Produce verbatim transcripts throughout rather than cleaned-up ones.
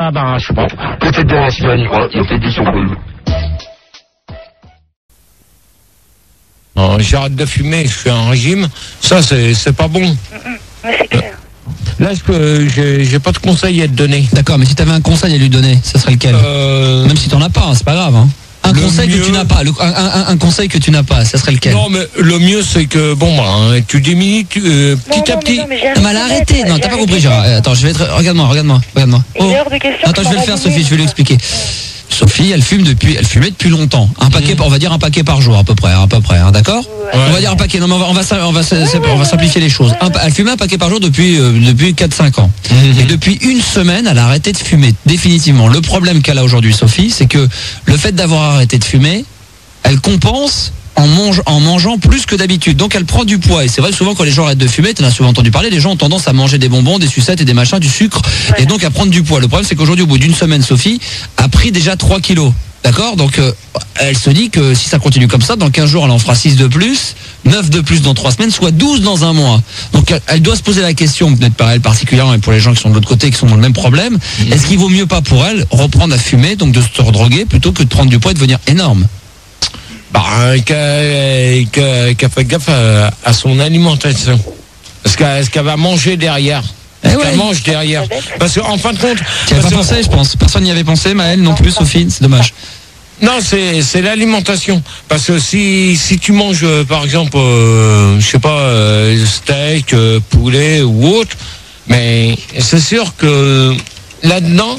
Ah ben, je sais pas. Peut-être dans la semaine, voilà, il y a peut-être des surprises. Non, j'arrête de fumer, je fais un régime. Ça, c'est, c'est pas bon. Mmh, mais c'est clair. Là, je peux, j'ai, j'ai pas de conseil à te donner. D'accord, mais si t'avais un conseil à lui donner, ça serait lequel? Euh... Même si t'en as pas, hein, c'est pas grave. Hein. Un Le conseil mieux... que tu n'as pas, le, un, un, un conseil que tu n'as pas, ça serait lequel? Non, mais le mieux, c'est que, bon, bah, hein, tu diminues tu, euh, petit non, à non, petit. Mais non, mais j'ai Ah, mais elle a arrêté. Non, t'as pas compris, Gérard. Attends, je vais être. Regarde-moi, regarde-moi, regarde-moi. Il est hors de question. Attends, je vais le faire, Sophie. Je vais lui expliquer. Sophie, elle fume depuis, elle fumait depuis longtemps. Un paquet, mmh. on va dire un paquet par jour à peu près, à peu près, hein, d'accord? Ouais. On va dire un paquet. Non, mais on va, on va, on va, ouais, on va, on va simplifier les choses. Un, elle fumait un paquet par jour depuis, euh, depuis quatre cinq ans. Mmh. Et depuis une semaine, elle a arrêté de fumer définitivement. Le problème qu'elle a aujourd'hui, Sophie, c'est que le fait d'avoir arrêté de fumer, elle compense en, mange, en mangeant plus que d'habitude. Donc elle prend du poids. Et c'est vrai que souvent quand les gens arrêtent de fumer, tu en as souvent entendu parler, les gens ont tendance à manger des bonbons, des sucettes et des machins, du sucre, ouais. Et donc à prendre du poids. Le problème c'est qu'aujourd'hui, au bout d'une semaine, Sophie a pris déjà trois kilos. D'accord? Donc euh, elle se dit que si ça continue comme ça, dans quinze jours elle en fera six de plus, neuf de plus dans trois semaines, soit douze dans un mois. Donc elle, elle doit se poser la question, peut-être pas elle particulièrement, mais pour les gens qui sont de l'autre côté, qui sont dans le même problème, mmh. Est-ce qu'il vaut mieux pas pour elle reprendre à fumer, donc de se redroguer, plutôt que de prendre du poids et de devenir énorme? Bah, qu'elle qu qu fait gaffe à, à son alimentation. Est-ce qu'elle est-ce qu'elle va manger derrière? Est-ce eh ouais. qu'elle mange derrière? Parce qu'en fin de compte... Tu n'y avais pas pensé, je pense. Personne n'y avait pensé, Maëlle non plus, Sophie, c'est dommage. Non, c'est c'est l'alimentation. Parce que si si tu manges, euh, par exemple, euh, je sais pas, euh, steak, euh, poulet ou autre, mais c'est sûr que là-dedans,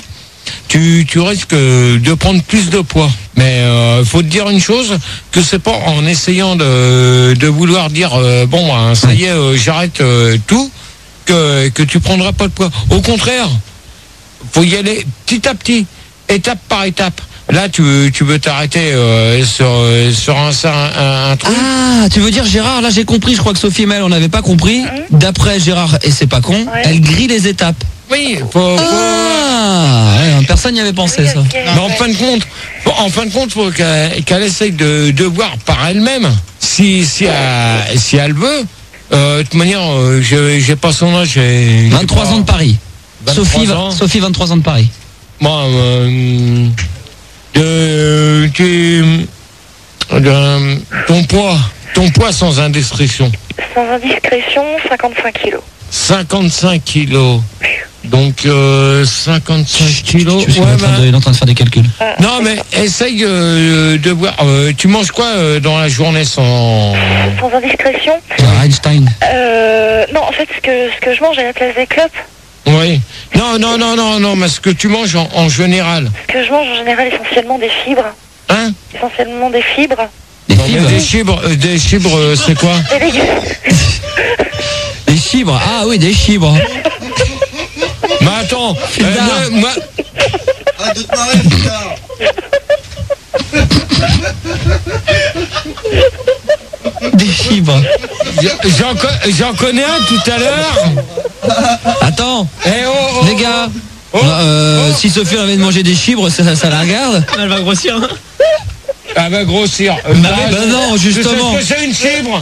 tu tu risques de prendre plus de poids. Mais euh, faut te dire une chose, que c'est pas en essayant de de vouloir dire euh, bon, ben, ça y est, euh, j'arrête euh, tout, que que tu prendras pas de poids. Au contraire, faut y aller petit à petit, étape par étape. Là, tu veux, tu veux t'arrêter euh, sur, sur un, un, un truc. Ah, tu veux dire, Gérard, là j'ai compris, je crois que Sophie et Maëlle, on n'avait pas compris. Mmh. D'après Gérard, et c'est pas con, ouais. Elle grille les étapes. Oui, faut... Ah, faut... Ouais, personne n'y avait pensé, oui, ça. Okay. Mais en fin de compte, faut, en fin de compte, faut qu'elle, qu'elle essaye de, de voir par elle-même, si, si, elle, si elle veut. Euh, de toute manière, euh, j'ai, j'ai pas son âge. J'ai, vingt-trois j'ai pas... ans de Paris. Sophie, ans. Sophie, vingt-trois ans de Paris. Moi, euh, de, de, de, ton poids, ton poids sans indiscrétion. Sans indiscrétion, cinquante-cinq kilos. cinquante-cinq kilos. Donc euh, cinquante-cinq kilos. Je suis ouais, en, train bah... de, il est en train de faire des calculs. Euh, non mais essaye euh, de voir. Euh, tu manges quoi euh, dans la journée sans sans indiscrétion? Einstein. Euh, non, en fait, ce que ce que je mange à la place des clopes. Oui. Non, non, non, non, non, mais ce que tu manges en, en général. Ce que je mange en général, essentiellement des fibres. Hein? Essentiellement des fibres. Des non, fibres. Des fibres, euh, des fibres, euh, c'est quoi? Des légumes. Des fibres. Ah oui, des fibres. Mais attends, euh, moi, moi... Arrête de te marrer, putain. Des fibres. J'en, j'en connais un tout à l'heure. Attends. Eh oh, oh, les gars. Oh, euh, oh. Si Sophie avait de manger des fibres, ça, ça la regarde. Elle va grossir. Hein. Elle va grossir. Euh, bah, bah, bah non, justement. Tu sais ce que c'est une fibre?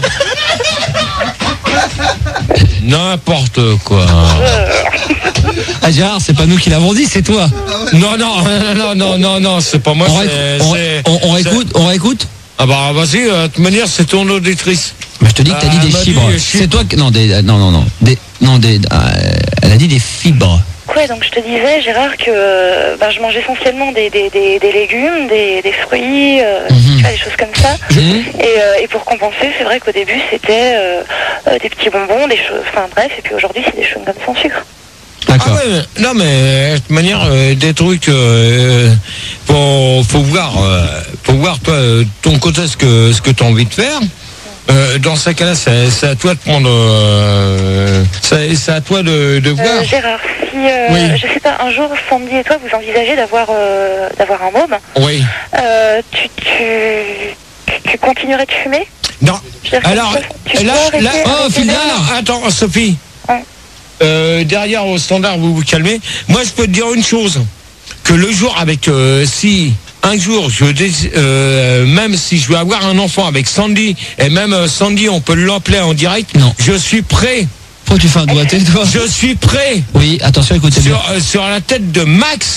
N'importe quoi. Ah Gérard, c'est pas nous qui l'avons dit, c'est toi. Non, non, non, non, non, non, c'est pas moi. On, c'est, ré- on, c'est, on, on réécoute, on réécoute. Ah bah vas-y, euh, de toute manière c'est ton auditrice. Mais je te dis que t'as dit euh, des fibres. Dit, c'est toi que non des non non non des non des euh, elle a dit des fibres. Ouais, donc je te disais, Gérard, que ben, je mange essentiellement des, des, des, des légumes, des, des fruits, euh, mm-hmm. tu vois, des choses comme ça. Mm-hmm. Et, euh, et pour compenser, c'est vrai qu'au début, c'était euh, euh, des petits bonbons, des choses, enfin bref, et puis aujourd'hui, c'est des chewing-gums sans sucre. D'accord. Ah ouais, non mais de toute manière, euh, des trucs, euh, faut, faut voir, euh, faut voir toi, ton côté ce que ce que t'as envie de faire. Euh, dans ces cas-là, c'est, c'est à toi de prendre. Euh, c'est, c'est à toi de, de voir. Euh, Gérard, si euh, oui. je sais pas, un jour, Sandy et toi, vous envisagez d'avoir euh, d'avoir un môme. Oui. Euh, tu, tu tu continuerais de fumer? Non. Alors, tu là, là, oh, Philard, attends, Sophie. Hein? Euh, derrière au standard, vous vous calmez. Moi, je peux te dire une chose, que le jour avec euh, si. Un jour, je dés- euh, même si je veux avoir un enfant avec Sandy, et même euh, Sandy, on peut l'appeler en direct, non. Je suis prêt. Pourquoi tu fais un doigté, toi? Je suis prêt. Oui, attention, écoutez bien. Sur, euh, sur la tête de Max,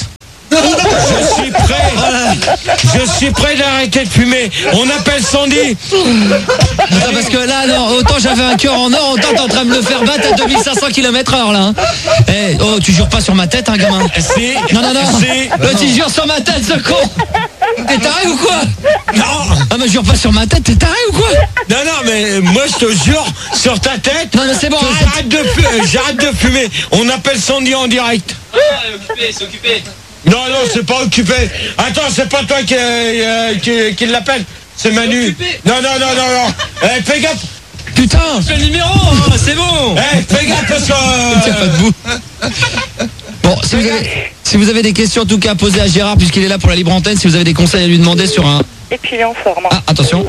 Je suis prêt. Je suis prêt d'arrêter de fumer. On appelle Sandy. Attends, parce que là, non, autant j'avais un cœur en or, autant t'es en train de me faire battre à deux mille cinq cents kilomètres heure là. Hein. Eh, oh, tu jures pas sur ma tête, hein, gamin. Si. Non, non, non. Si. Oh, tu jures sur ma tête, ce con. T'es taré ou quoi? Non. Ah, mais jure pas sur ma tête, t'es taré ou quoi? Non, non, mais moi je te jure sur ta tête. Non, non, c'est bon, que arrête. J'arrête de, fu- j'arrête de fumer. On appelle Sandy en direct. Ah, occupé, c'est occupé. Non, non, c'est pas occupé. Attends, c'est pas toi qui, euh, qui, qui l'appelle. C'est Manu. Occupé. Non, non, non, non, non. Eh, fais gaffe. Putain. C'est le numéro, hein, c'est bon. Eh, fais gaffe parce que. Tiens pas debout. Bon, si vous, avez, si vous avez des questions en tout cas posées à Gérard puisqu'il est là pour la libre antenne, si vous avez des conseils à lui demander sur un... Et puis il est en forme. Ah, attention.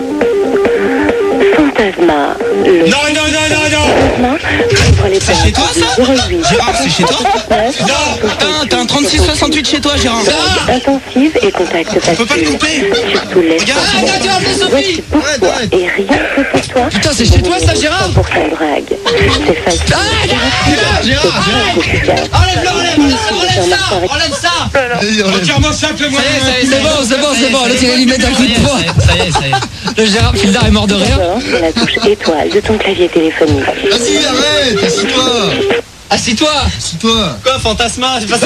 Fantasma. Le Non, non, non, non, non. Fantasma ouvre les portes chez toi, ça du zéro huit. Gérard, c'est chez toi Non. Putain, t'as un trente-six soixante-huit chez toi, Gérard. Intensive et contact facile. peut pas le couper. Surtout laisse. Regarde, Arrête, tu vas appeler Sophie. Voici pourquoi et rien que pour toi. Putain, c'est chez toi, ça, Gérard? Pour son drague. C'est facile. Gérard, Gérard, Gérard. Enlève-le, enlève, enlève ça, enlève ça. Entièrement ça, fais-moi. C'est bon, c'est bon, c'est bon, là tu vas lui mettre un coup de poing. Ça y est, ça y est. Le Gérard Fildar est mort de rire. D'abord, sur la touche étoile de ton clavier téléphonique. Vas-y, arrête, assis-toi. Assis-toi. Assis-toi. Quoi, Fantasma, c'est pas ça.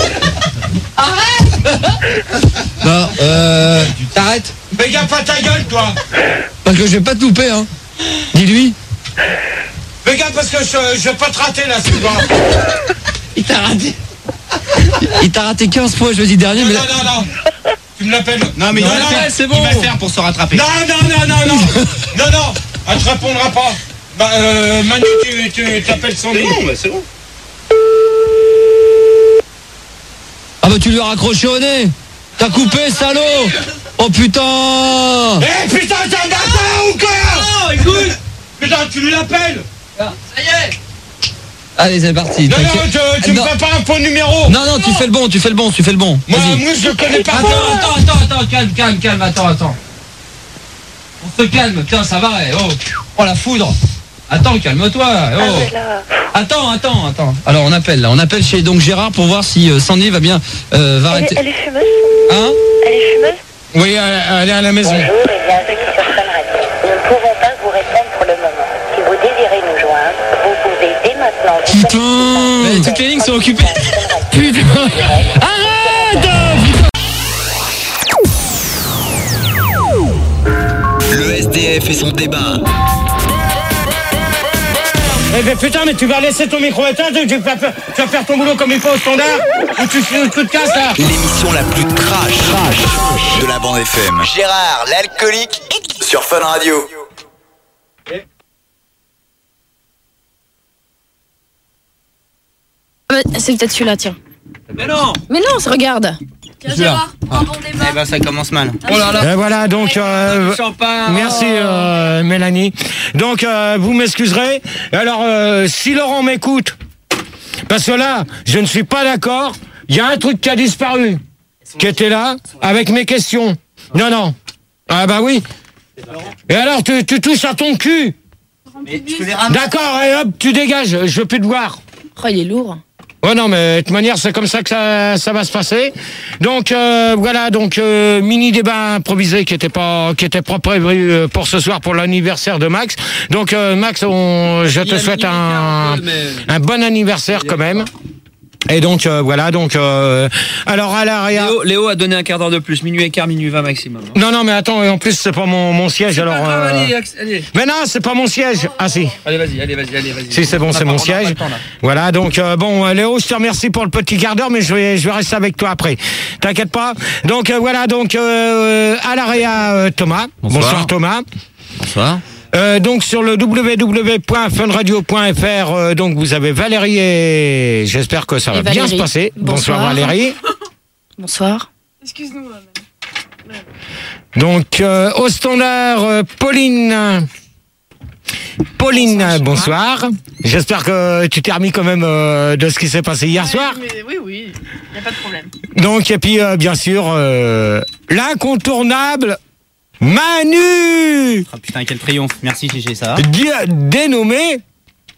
Non, euh... T'arrêtes. Fais gaffe à ta gueule, toi. Parce que je vais pas te louper, hein. Dis-lui. Fais gaffe parce que je, je vais pas te rater là, c'est pas. Il t'a raté. Il t'a raté quinze fois jeudi dernier, Non, mais non, là... non, non. Tu me l'appelles. Non, mais il non, va le non, faire, c'est bon. Il va le faire pour se rattraper. Non, non, non, non, non. Non, non. Elle te répondra pas. Bah, euh, Manu, tu, tu t'appelles Sandy. c'est bon. Ah bah tu lui as raccroché au nez. T'as coupé, salaud. Oh putain. Eh putain, t'es un bâtard ou quoi? Non, écoute. Putain, tu lui l'appelles. Ça y est. Allez, c'est parti. Non, non, t'inquiète. tu, tu me Non. fais pas un faux numéro. Non, non, tu fais le bon, tu fais le bon, tu fais le bon. Moi, Vas-y. moi, je connais pas. Attends, attends, attends, attends, calme, calme, calme, attends, attends. On se calme, tiens, ça va, eh, oh. Oh la foudre. Attends, calme-toi, Ah, oh. mais là, Attends, attends, attends. Alors on appelle là, on appelle chez donc Gérard pour voir si euh, Sandy va bien euh, va elle, est, arrêter. elle est fumeuse. Hein? Elle est fumeuse. Oui, elle, elle est à la maison. Bonjour et bienvenue sur Fun Radio. Nous ne pouvons pas vous répondre pour le moment. Si vous désirez nous joindre, vous pouvez dès maintenant vous Putain. Mais toutes les lignes sont occupées. Putain. Arrête. Le S D F et son débat. Eh ben putain, mais tu vas laisser ton micro éteint, tu, tu, vas, faire- tu vas faire ton boulot comme il faut au standard, ou tu, tu, tu te casses là. L'émission la plus trash, trash de la bande F M. Gérard, l'alcoolique, sur Fun Radio. Ah bah, c'est peut-être celui-là, tiens. Mais non. Mais non, se regarde. Tiens, Gérard, un bon débat. Eh ben, ça commence mal. Oh là là. Et voilà, donc... euh, Champagne. Merci euh, Mélanie. Donc euh, vous m'excuserez. Alors euh, si Laurent m'écoute, parce que là, je ne suis pas d'accord, il y a un truc qui a disparu, qui était là, avec mes questions. Non, non. Ah bah oui. Et alors tu, tu touches à ton cul. Mais tu peux les ramener. D'accord, et hop, tu dégages, je veux plus te voir. Oh, il est lourd. Ouais non mais de toute manière c'est comme ça que ça, ça va se passer. Donc euh, voilà donc euh, mini débat improvisé qui était pas qui était pas prévu euh, pour ce soir pour l'anniversaire de Max. Donc euh, Max on, je te souhaite un, un bon anniversaire quand même. Et donc euh, voilà donc euh, alors à l'arrière. Léo, Léo a donné un quart d'heure de plus, minuit et quart, minuit vingt maximum. Non non mais attends et en plus c'est pas mon, mon siège alors. euh, Allez, allez. Mais non c'est pas mon siège. Ah si. Allez, vas-y, allez, vas-y, allez, vas-y. Si c'est bon, On a c'est pas- mon on a pas siège. le temps, là. Voilà, donc euh, bon, euh, Léo, je te remercie pour le petit quart d'heure, mais je vais, je vais rester avec toi après. T'inquiète pas. Donc euh, voilà, donc euh, à l'Area euh, Thomas. Bonsoir. Bonsoir Thomas. Bonsoir. Euh, donc sur le w w w point fun radio point f r, euh, donc vous avez Valérie et j'espère que ça va Et bien Valérie. se passer. Bonsoir, Bonsoir. Valérie. Bonsoir. Excuse-nous. Donc euh, au standard euh, Pauline. Pauline, bonsoir. J'espère que tu t'es remis quand même euh, de ce qui s'est passé hier soir. Mais oui, oui, il n'y a pas de problème. Donc, et puis, euh, bien sûr, euh, l'incontournable Manu, Ah putain, quel triomphe. Merci, Gégé, ça. di- dénommé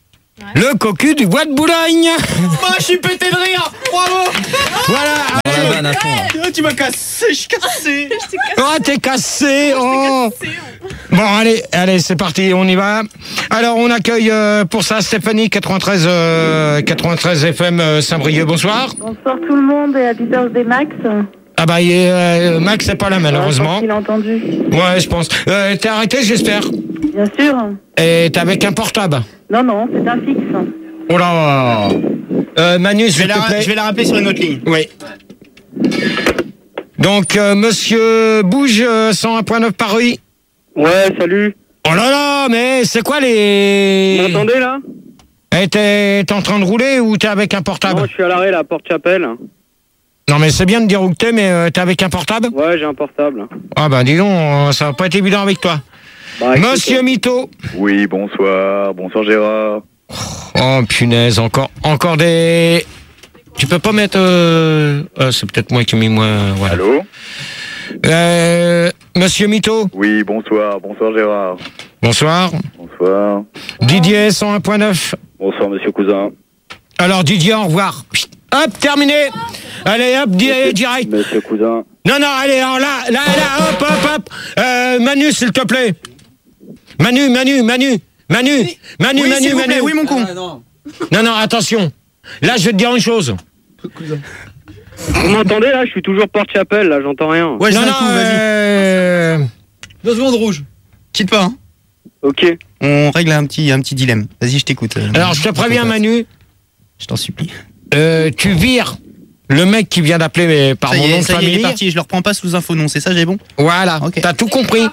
le cocu du bois de Boulogne. Moi, je suis pété de rire. Bravo. Voilà, allez, banane à fond. Tu m'as cassé, je suis cassé. Oh, t'es cassé. Oh. Bon, allez, allez, c'est parti, on y va. Alors, on accueille euh, pour ça Stéphanie, quatre-vingt-treize, euh, quatre-vingt-treize F M euh, Saint-Brieuc. Bonsoir. Bonsoir tout le monde et Happy Birthday Max. Ah bah, et, euh, Max, c'est pas là, malheureusement. Il a entendu. Ouais, je pense. Euh, t'es arrêté, j'espère. Bien sûr. Et t'es avec un portable. Non, non, c'est un fixe. Oh là. Euh, Manu, je vais, la, je vais la rappeler sur une autre ligne. Oui. Donc, euh, monsieur Bouge, euh, cent un point neuf Paris. Ouais, salut. Oh là là, mais c'est quoi les... Vous m'entendez là? Eh, t'es, t'es en train de rouler ou t'es avec un portable? Non, je suis à l'arrêt, là, à Porte-Chapelle. Non, mais c'est bien de dire où t'es, mais euh, t'es avec un portable? Ouais, j'ai un portable. Ah bah dis donc, euh, ça va pas être évident avec toi. Bah, monsieur écoute, Mito. Oui, bonsoir. Bonsoir Gérard. Oh punaise, encore, encore des... Tu peux pas mettre... Euh... euh, c'est peut-être moi qui ai mis moins... Voilà. Allô? Euh, monsieur Mito. Oui, bonsoir. Bonsoir Gérard. Bonsoir. Bonsoir. Didier, cent un point neuf. Bonsoir Monsieur Cousin. Alors Didier, au revoir. Hop, terminé. Allez, hop, di- direct. Monsieur Cousin. Non, non, allez, alors là, là, là, hop, hop, hop. Euh, Manu, s'il te plaît. Manu, Manu, Manu, Manu, Manu, Oui, Manu, s'il vous Manu. plaît, oui, mon con. Non, non, attention. Là, je vais te dire une chose. Vous m'entendez là? Je suis toujours Porte-Chapelle, là, j'entends rien. Ouais, je non, viens non, coup, vas-y. euh... Deux secondes rouge. Quitte pas, hein. Ok. On règle un petit, un petit dilemme. Vas-y, je t'écoute. euh, Alors, je te préviens, Manu. Je t'en supplie. Euh, tu vires le mec qui vient d'appeler mais par Ça mon y nom est, de ça y est, il est famille. parti. Je le reprends pas sous info non. C'est ça, j'ai bon. Voilà, Ok. t'as tout compris.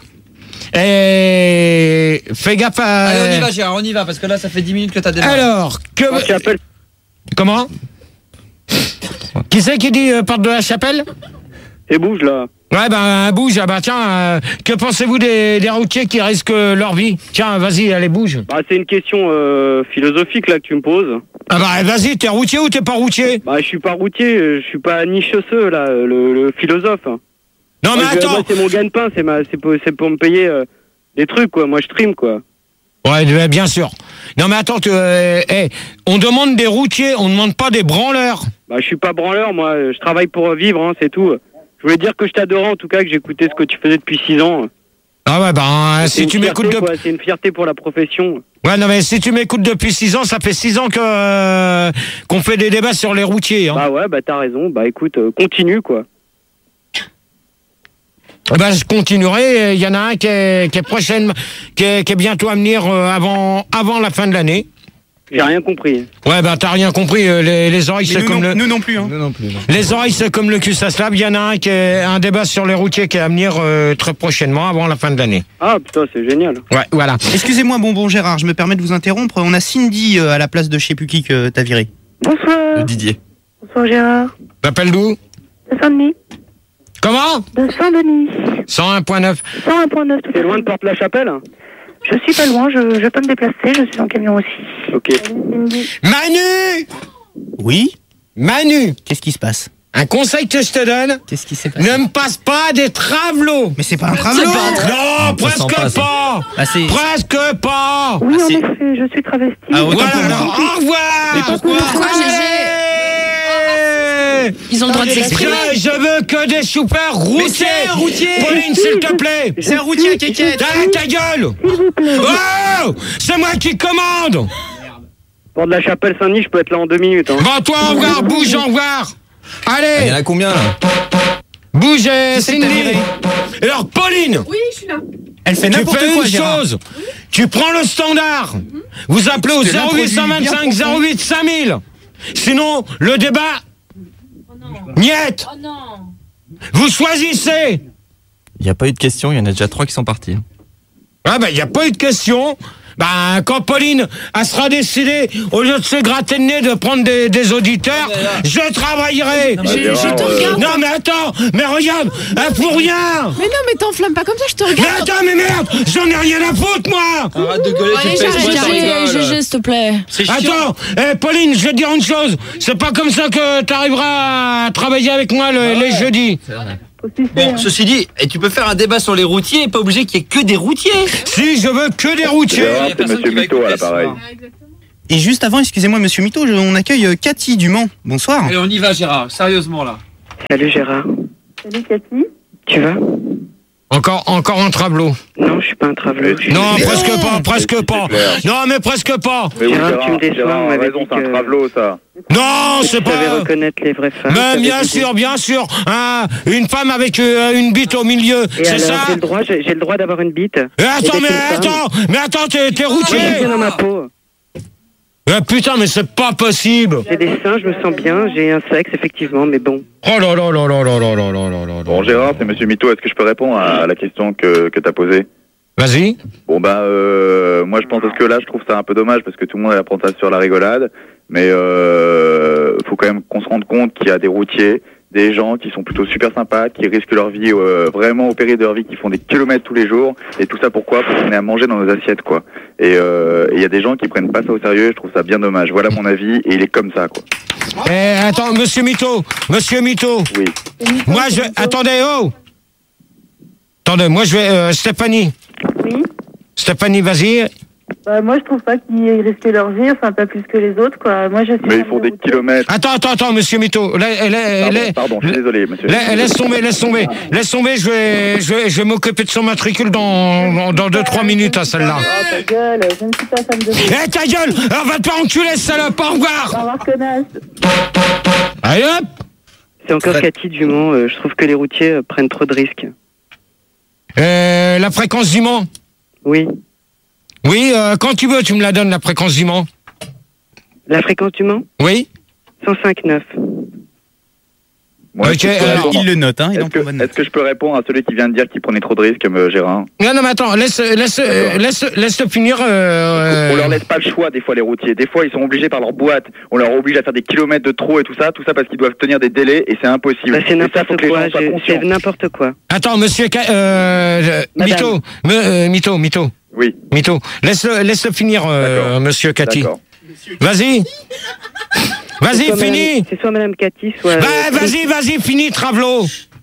Et fais gaffe à... Allez, on y va, Gérard, on y va, parce que là, ça fait dix minutes que t'as démarré. Alors, que... Porte-Chapelle. Comment? Qui c'est qui dit euh, porte de la chapelle? Et bouge là. Ouais, ben, bouge. Ah bah tiens, euh, que pensez-vous des, des routiers qui risquent leur vie? Tiens, vas-y, allez, bouge. Bah, c'est une question euh, philosophique là que tu me poses. Ah bah vas-y, t'es routier ou t'es pas routier? Bah, je suis pas routier, euh, je suis pas ni chausseux là, le, le philosophe. Non mais Moi, je- attends. moi, c'est mon gagne-pain, c'est ma, c'est pour, c'est pour me payer euh, des trucs quoi. Moi, je trime quoi. Ouais, ouais, bien sûr. Non mais attends, tu, euh, hey, on demande des routiers, on demande pas des branleurs. Bah, je suis pas branleur, moi. euh, Je travaille pour vivre, hein, c'est tout. Je voulais dire que je t'adorais en tout cas, que j'écoutais ce que tu faisais depuis six ans. Ah ouais, ben, C'est si une tu fierté, m'écoutes de... quoi, c'est une fierté pour la profession. Ouais, non mais si tu m'écoutes depuis six ans, ça fait six ans que euh, qu'on fait des débats sur les routiers. Hein. Bah ouais, bah t'as raison. Bah écoute, euh, continue quoi. Eh ben, je continuerai. Il y en a un qui est, qui est prochaine, qui est, qui est bientôt à venir euh, avant, avant la fin de l'année. J'ai rien compris. Ouais, ben t'as rien compris. euh, Les, les oreilles, Mais c'est nous, comme non, le. nous non plus, hein. Non, non plus. Non. Les oreilles, c'est comme le cul, ça se lave. Il y en a un qui est un débat sur les routiers qui est à venir euh, très prochainement, avant la fin de l'année. Ah putain, c'est génial. Ouais, voilà. Excusez-moi, bonbon Gérard, je me permets de vous interrompre. On a Cindy euh, à la place de je sais plus qui que t'as viré. Bonsoir. Didier. Bonsoir Gérard. T'appelles d'où? De Saint-Denis. Comment? De Saint-Denis. cent un point neuf. cent un point neuf. C'est loin de Porte-la-Chapelle? Je suis pas loin, je, je peux me déplacer, je suis en camion aussi. Ok. Manu! Oui? Manu! Qu'est-ce qui se passe? Un conseil que je te donne. Qu'est-ce qui s'est passé? Ne me passe pas des travelots. Mais c'est pas un travelot. Non, presque passe. pas. Ah, c'est- Presque pas. Oui, Ah, en c'est- effet, je suis travesti. Ah, autant Voilà, pour moi. alors, au revoir. Mais pourquoi? Pourquoi, Allez. Ils ont le droit de s'exprimer. Je, je veux que des super routiers. c'est un routier. Pauline, s'il te plaît. C'est un routier à kékette. Ah, ta gueule. S'il vous plaît. Oh, c'est moi qui commande. Porte-la-Chapelle Saint-Denis, je peux être là en deux minutes. Hein. Bon, toi, au revoir, bouge, au revoir. Il y en Allez, a combien là? bougez, Qui c'est que t'as Cindy. viré? Alors, Pauline. Oui, je suis là. Elle fait Tu n'importe fais quoi, une Gérard. chose, tu prends le standard, vous appelez au Je te zéro huit cent l'introduis bien vingt-cinq profond. zéro huit cinq mille. Sinon, le débat, Oh non. niet, Oh non. vous choisissez. Il n'y a pas eu de questions, il y en a déjà trois qui sont partis. Ah ben, il n'y a pas eu de question. Ben, quand Pauline, elle sera décidée, au lieu de se gratter le nez, de prendre des, des auditeurs, je travaillerai. Je, je te regarde. Non mais attends, mais regarde, elle fout rien. Mais non, mais t'enflammes pas comme ça, je te Mais regarde. attends, mais merde, j'en ai rien à foutre, moi. Arrête de gueuler, Allez, j'arrête, j'arrête. G G, s'il te plaît. Attends, eh, Pauline, je vais te dire une chose. C'est pas comme ça que t'arriveras à travailler avec moi le- les jeudis. Bon, ceci dit, et tu peux faire un débat sur les routiers et pas obligé qu'il y ait que des routiers. Si, je veux que des routiers. Gérard, c'est Monsieur Mito à l'appareil. Et juste avant, excusez-moi, monsieur Mito, je- on accueille euh, Cathy du Mans. Bonsoir. Allez, on y va, Gérard, sérieusement là. Salut Gérard. Salut Cathy. Tu vas? Encore, encore un travelot. Non, je suis pas un travelot. Non, presque pas, presque pas. Non, mais presque pas. Mais oui, Gérard, Gérard, tu me déçois, Gérard, on m'avait raison, dit c'est un que- travelot, ça. Non, c'est Je savais pas. reconnaître les vraies femmes. Mais je bien savais sûr, bien sûr. Hein, une femme avec euh, une bite au milieu, Et c'est alors, ça? j'ai le droit, j'ai, j'ai le droit d'avoir une bite. Eh, attends, Et mais d'être une femme. attends, mais attends, t'es, t'es Moi, routier. j'ai bien dans ma peau. Eh, putain, mais c'est pas possible. J'ai des seins, je me sens bien, j'ai un sexe, effectivement, mais bon. Oh là là là là là là là là là là. Bon, Gérard, c'est Monsieur Mito. Est-ce que je peux répondre à la question que, que t'as posée? Vas-y. Bon, bah, euh, moi, je pense que là, je trouve ça un peu dommage parce que tout le monde apprend ça sur la rigolade. Mais euh, faut quand même qu'on se rende compte qu'il y a des routiers, des gens qui sont plutôt super sympas, qui risquent leur vie euh, vraiment au péril de leur vie, qui font des kilomètres tous les jours. Et tout ça pourquoi? Pour qu'on ait à manger dans nos assiettes, quoi. Et euh, il y a des gens qui prennent pas ça au sérieux. Je trouve ça bien dommage. Voilà mon avis. Et il est comme ça, quoi. Eh, attends, monsieur Mito, monsieur Mito. Oui. Moi, je. Attendez, oh. Attendez, moi, je vais. euh, Stéphanie. Oui. Stéphanie, vas-y. Bah, moi, je trouve pas qu'ils risquent leur vie, enfin, pas plus que les autres, quoi. Moi, je suis. Mais ils font des kilomètres. Attends, attends, attends, monsieur Mito. La- la- la- Pardon, la- pardon, je suis désolé, monsieur. la- laisse tomber, laisse tomber. Laisse tomber, je vais, je vais, je vais m'occuper de son matricule dans, dans, dans deux, trois minutes, à celle-là. Ah, ta gueule, je ne suis pas femme de vie. Eh, ta gueule! On va te pas enculer, salope! Au revoir! Au revoir, connasse. Allez, hop! C'est encore Cathy Dumont, euh, je trouve que les routiers euh, prennent trop de risques. Euh, la fréquence du Mans? Oui. Oui, euh, quand tu veux, tu me la donnes, la fréquence du Mans. La fréquence du Mans? Oui? cent cinq neuf. Moi, Ok, est-ce que je peux alors, répondre- Il le note, hein. Il Est-ce en que, prend bonne note. est-ce que je peux répondre à celui qui vient de dire qu'il prenait trop de risques, euh, Gérard? Non, non, mais attends, laisse, laisse, euh, laisse, laisse finir. Euh, On leur laisse pas le choix, des fois, les routiers. Des fois, ils sont obligés par leur boîte. On leur oblige à faire des kilomètres de trop et tout ça. Tout ça parce qu'ils doivent tenir des délais et c'est impossible. Bah, c'est Et ça, faut n'importe que les quoi, gens soient j'ai- conscients. c'est n'importe quoi. Attends, monsieur, Ca- euh, Madame. Mito, me- euh, Mito, Mito, Oui, Mito, laisse-le, laisse finir, euh, D'accord. monsieur Cathy. d'accord. Vas-y, vas-y, C'est soit finis. Madame- C'est soit Madame Cathy, soit... Bah, euh, vas-y, vas-y, finis, Travelo.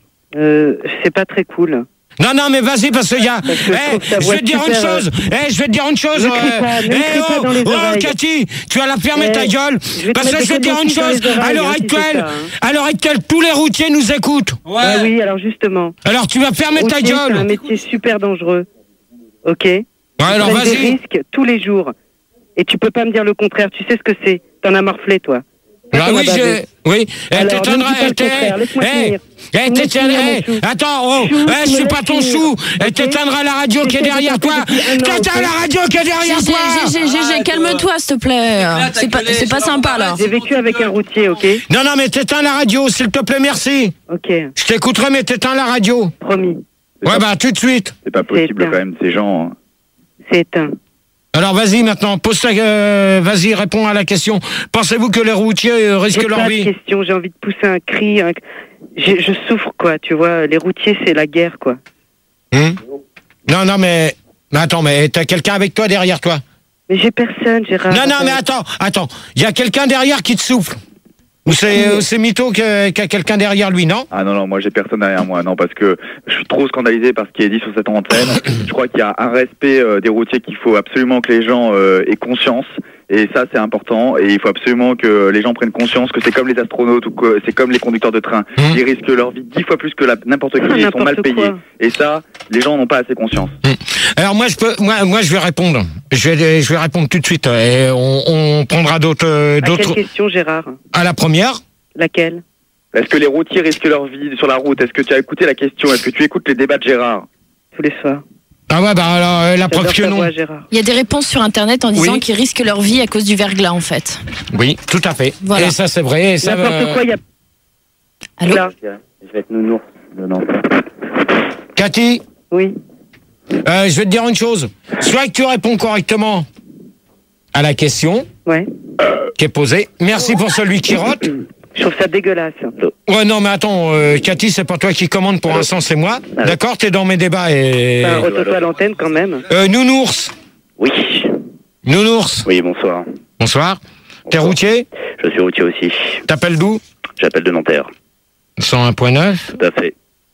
Euh, c'est pas très cool. Non, non, mais vas-y, parce qu'il y a. Parce que je Eh, trouve ta je voix vais te dire une super, chose. Eh, je vais te dire une chose. Ne crie pas, ne me eh, crie pas oh, dans les oh, oreilles. Cathy, tu vas la fermer Eh, ta gueule. je vais te Parce que mettre je vais te des dire une coups dans chose. les oreilles, À l'heure hein, si c'est actuelle, ça, hein. à l'heure actuelle, tous les routiers nous écoutent. Bah oui, alors justement. Alors tu vas fermer ta Routier, c'est un gueule. métier super dangereux. Ok? Ouais, alors Ils prennent des vas-y. risques tous les jours. Et tu peux pas me dire le contraire. Tu sais ce que c'est. T'en as morflé, toi. Ah T'en as oui, bavé. j'ai. Oui. Eh, Alors, t'éteindras- ne me dis pas le eh, t'es- contraire, laisse-moi eh, finir. eh, Laisse-moi t'éteindras- finir, eh, mon chou. Attends, oh, Chou, eh, tu je me suis pas laisses ton finir, chou. Eh, ok? t'éteindras la radio qui est J'essaie de derrière t'appeler toi. depuis un an, T'éteins ok? la radio qui est derrière Gégé, toi. Gégé, Gégé, calme-toi, s'il te plaît. C'est pas, c'est pas sympa, là. J'ai vécu avec un routier, ok? Non, non, mais t'éteins la radio, s'il te plaît, merci. Ok, Je t'écouterai, mais t'éteins la radio. promis. Ouais, bah, tout de suite. C'est pas possible éteint. quand même, ces gens. hein. C'est éteint. Alors, vas-y, maintenant, pose ta, euh, vas-y, réponds à la question. Pensez-vous que les routiers euh, risquent J'ai leur pas de vie? question, j'ai envie de pousser un cri. un- Je, je souffre, quoi, tu vois. Les routiers, c'est la guerre, quoi. Hum Non, non, mais, mais attends, mais t'as quelqu'un avec toi derrière toi? Mais j'ai personne, Gérard. Non, non, mais attends, attends. Il y a quelqu'un derrière qui te souffle. Ou c'est euh, c'est Mito qui a, qui a quelqu'un derrière lui, non? Ah non, non, moi j'ai personne derrière moi, non, parce que je suis trop scandalisé par ce qui est dit sur cette antenne. Je crois qu'il y a un respect euh, des routiers qu'il faut absolument que les gens euh, aient conscience. Et ça, c'est important. Et il faut absolument que les gens prennent conscience que c'est comme les astronautes ou que c'est comme les conducteurs de train. Mmh. Ils risquent leur vie dix fois plus que la- n'importe qui. Ah, Ils sont n'importe mal payés. quoi. Et ça, les gens n'ont pas assez conscience. Alors moi je peux, moi, moi je vais répondre. Je vais, je vais répondre tout de suite. Et on, on prendra d'autres, euh, À quelle d'autres. question, Gérard? À la première. Laquelle? Est-ce que les routiers risquent leur vie sur la route? Est-ce que tu as écouté la question? Est-ce que tu écoutes les débats de Gérard? Tous les soirs. Ah ouais, bah alors euh, la preuve J'adore que ta non. voix, Gérard. Il y a des réponses sur Internet en disant Oui. qu'ils risquent leur vie à cause du verglas, en fait. Oui, tout à fait. Voilà. Et ça c'est vrai. Et ça, N'importe euh, quoi, il y a... Allô? Là. Je vais être nounours. Non. Cathy, Oui. euh, je vais te dire une chose. Soit que tu réponds correctement à la question Ouais. qui est posée. Merci pour celui qui rote. Je trouve ça dégueulasse. Ouais, non, mais attends, euh, Cathy, c'est pas toi qui commande pour l'instant, c'est moi. D'accord, t'es dans mes débats et. Enfin, retourne-toi à l'antenne quand même. Euh, Nounours. Oui. Nounours. Oui, bonsoir. Bonsoir. T'es routier? Je suis routier aussi. T'appelles d'où? J'appelle de Nanterre. cent un point neuf. Tout à fait.